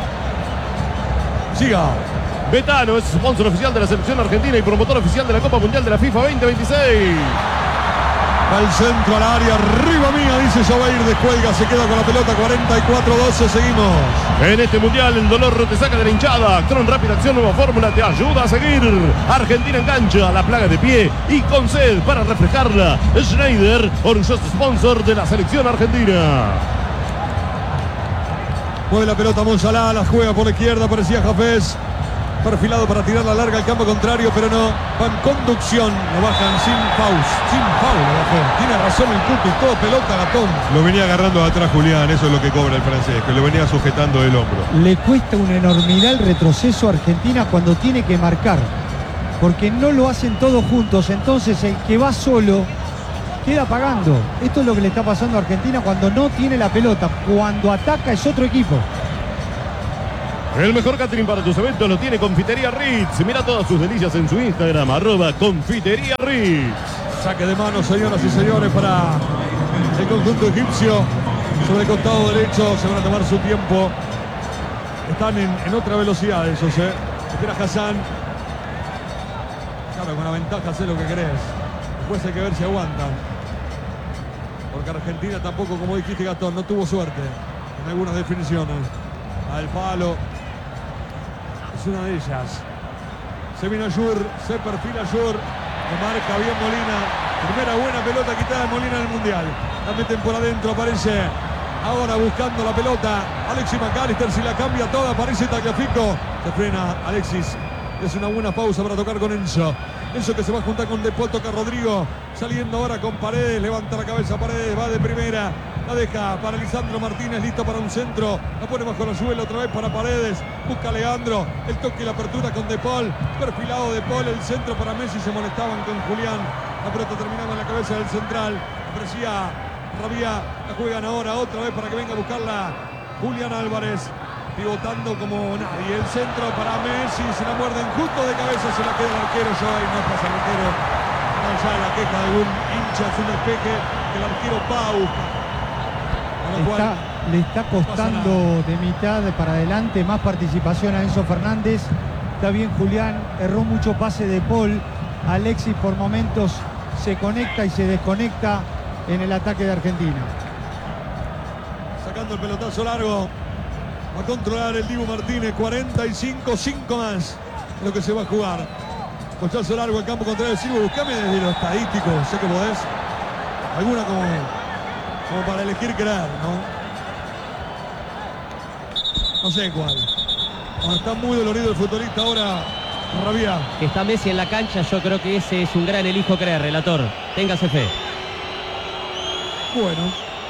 Siga. Betano es sponsor oficial de la selección argentina y promotor oficial de la Copa Mundial de la FIFA veinte veintiséis. Va el centro al área, arriba mía, dice Sobeir, descuelga, se queda con la pelota, cuarenta y cuatro doce, seguimos. En este mundial el dolor te saca de la hinchada. Actron Rápida Acción Nueva Fórmula te ayuda a seguir. Argentina engancha la plaga de pie y con sed para reflejarla. Schneider, orgulloso sponsor de la selección argentina. Mueve la pelota Monsalá, la juega por la izquierda, parecía Jafés. Perfilado para tirar la larga al campo contrario, pero no. Va en conducción, lo bajan sin paus, sin foul lo bajó. Tiene razón el Cuti, todo pelota Gatón. Lo venía agarrando de atrás Julián, eso es lo que cobra el francés, que lo venía sujetando del hombro. Le cuesta una enormidad el retroceso a Argentina cuando tiene que marcar, porque no lo hacen todos juntos, entonces el que va solo queda pagando. Esto es lo que le está pasando a Argentina cuando no tiene la pelota, cuando ataca es otro equipo. El mejor catering para tus eventos lo tiene Confitería Ritz. Mira todas sus delicias en su Instagram, arroba Confitería Ritz. Saque de mano, señoras y señores, para el conjunto egipcio. Sobre el costado derecho, se van a tomar su tiempo. Están en, en otra velocidad esos, ¿eh? Espera Hassan. Claro, con la ventaja sé lo que querés. Después hay que ver si aguantan. Porque Argentina tampoco, como dijiste Gastón, no tuvo suerte en algunas definiciones. Al palo. Es una de ellas. Se vino Yur, se perfila Yur. Lo marca bien Molina. Primera buena pelota quitada de Molina en el Mundial. La meten por adentro, aparece ahora buscando la pelota Alexis McAllister, si la cambia toda, aparece Tagliafico. Se frena Alexis. Es una buena pausa para tocar con Enzo. Enzo que se va a juntar con De Paul, toca Rodrigo. Saliendo ahora con Paredes, levanta la cabeza Paredes, va de primera. La deja para Lisandro Martínez, listo para un centro. La pone bajo la suela otra vez para Paredes. Busca a Leandro. El toque y la apertura con De Paul. Perfilado De Paul. El centro para Messi. Se molestaban con Julián. La pelota terminaba en la cabeza del central. Ofrecía Rabia. La juegan ahora otra vez para que venga a buscarla Julián Álvarez. Pivotando como nadie. El centro para Messi. Se la muerden justo de cabeza. Se la queda el arquero. Yo ahí no pasa el arquero. No, ya la queja de un hincha. Es un despeje que el arquero va a buscar. Está, le está costando de mitad para adelante más participación a Enzo Fernández. Está bien Julián, erró mucho pase de Paul. Alexis por momentos se conecta y se desconecta en el ataque de Argentina. Sacando el pelotazo largo. Va a controlar el Dibu Martínez. cuarenta y cinco, cinco más lo que se va a jugar. Cochazo largo al campo contrario. Silvio, buscame desde lo estadístico. Sé que podés. Alguna como... como para elegir creer, ¿no? No sé cuál. Cuando está muy dolorido el futbolista ahora, Rabia. Que está Messi en la cancha, yo creo que ese es un gran elijo creer, relator. Téngase fe. Bueno.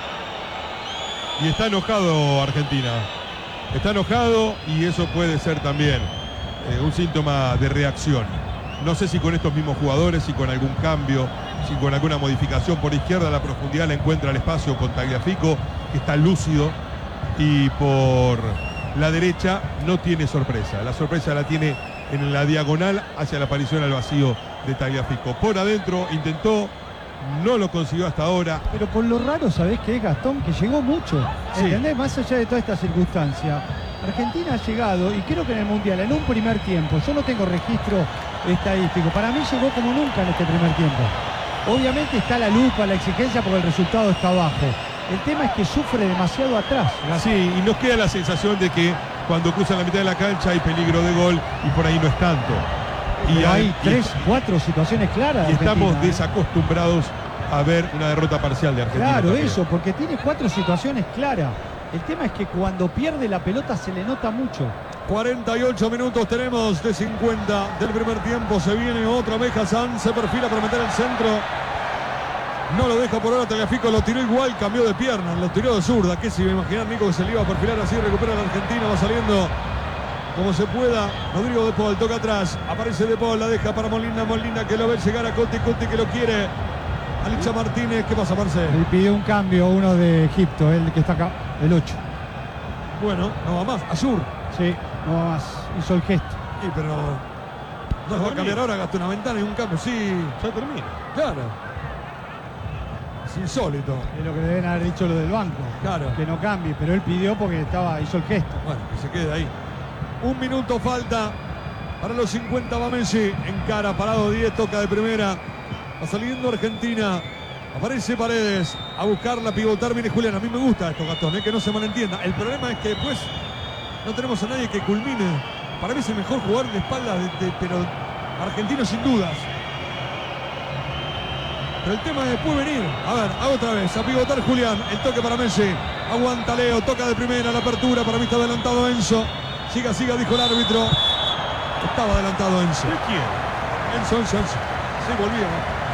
Y está enojado Argentina. Está enojado y eso puede ser también eh, un síntoma de reacción. No sé si con estos mismos jugadores, si con algún cambio, si con alguna modificación por izquierda, la profundidad la encuentra el espacio con Tagliafico, que está lúcido, y por la derecha no tiene sorpresa. La sorpresa la tiene en la diagonal hacia la aparición al vacío de Tagliafico. Por adentro intentó, no lo consiguió hasta ahora. Pero por lo raro, ¿sabés qué es, Gastón? Que llegó mucho. Sí. ¿Entendés? Más allá de toda esta circunstancia, Argentina ha llegado, y creo que en el Mundial, en un primer tiempo, yo no tengo registro estadístico, para mí llegó como nunca en este primer tiempo. Obviamente está la lupa, la exigencia, porque el resultado está bajo. El tema es que sufre demasiado atrás. Sí, y nos queda la sensación de que cuando cruzan la mitad de la cancha hay peligro de gol y por ahí no es tanto. Y Pero hay, hay tres, y, cuatro situaciones claras. Y de estamos Argentina, desacostumbrados a ver una derrota parcial de Argentina. Claro, también. eso, porque tiene cuatro situaciones claras. El tema es que cuando pierde la pelota se le nota mucho. cuarenta y ocho minutos tenemos de cincuenta del primer tiempo. Se viene otra vez Hassan, se perfila para meter el centro. No lo deja por ahora Tagliafico, lo tiró igual, cambió de pierna, lo tiró de zurda. ¿Qué se iba a imaginar Nico que se le iba a perfilar así? Recupera la Argentina, va saliendo como se pueda. Rodrigo De Paul toca atrás, aparece De Paul, la deja para Molina, Molina que lo ve llegar a Coti, Coti que lo quiere. Alicia Martínez, ¿qué pasa, Marcel? Le pidió un cambio uno de Egipto, el que está acá, el ocho. Bueno, no va más, Azur. Sí, no va más, hizo el gesto. Sí, pero no va a cambiar ahora, gastó una ventana y un cambio, sí. Ya termina. Claro. Es insólito. Es lo que deben haber dicho lo del banco. Claro. Que no cambie, pero él pidió porque estaba, hizo el gesto. Bueno, que se quede ahí. Un minuto falta para los cincuenta, va Messi. Encara, parado diez, toca de primera. Va saliendo Argentina. Aparece Paredes a buscarla, a pivotar. Viene Julián. A mí me gusta esto, Gastón, ¿eh? Que no se malentienda. El problema es que después no tenemos a nadie que culmine. Para mí es el mejor jugador de espalda, de, de, pero argentino sin dudas. Pero el tema es después venir. A ver, hago otra vez. A pivotar Julián. El toque para Messi. Aguanta Leo. Toca de primera. La apertura. Para mí está adelantado Enzo. Siga, siga, dijo el árbitro. Estaba adelantado Enzo. ¿De quién? Enzo, Enzo, Enzo. Sí, volvía.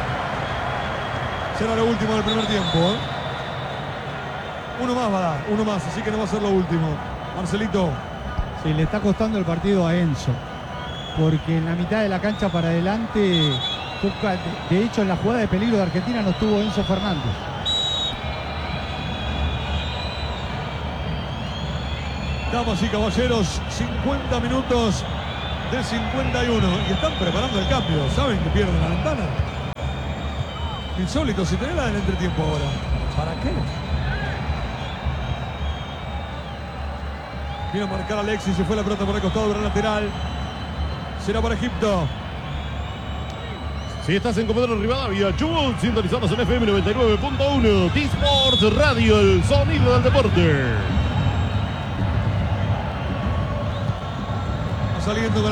Será lo último del primer tiempo, ¿eh? Uno más va a dar. Uno más. Así que no va a ser lo último. Marcelito. Sí, le está costando el partido a Enzo. Porque en la mitad de la cancha para adelante... De hecho, en la jugada de peligro de Argentina no estuvo Enzo Fernández. Damas y caballeros, cincuenta minutos del cincuenta y uno. Y están preparando el cambio. ¿Saben que pierden la ventana? Insólito, si tenés la del entretiempo ahora. ¿Para qué? Viene a marcar Alexis, se fue la pelota por el costado del lateral. Será para Egipto. Si estás en Comodoro Rivadavia, Chubut, sintonizados en F M noventa y nueve punto uno, T-Sports Radio, el sonido del deporte. Saliendo con la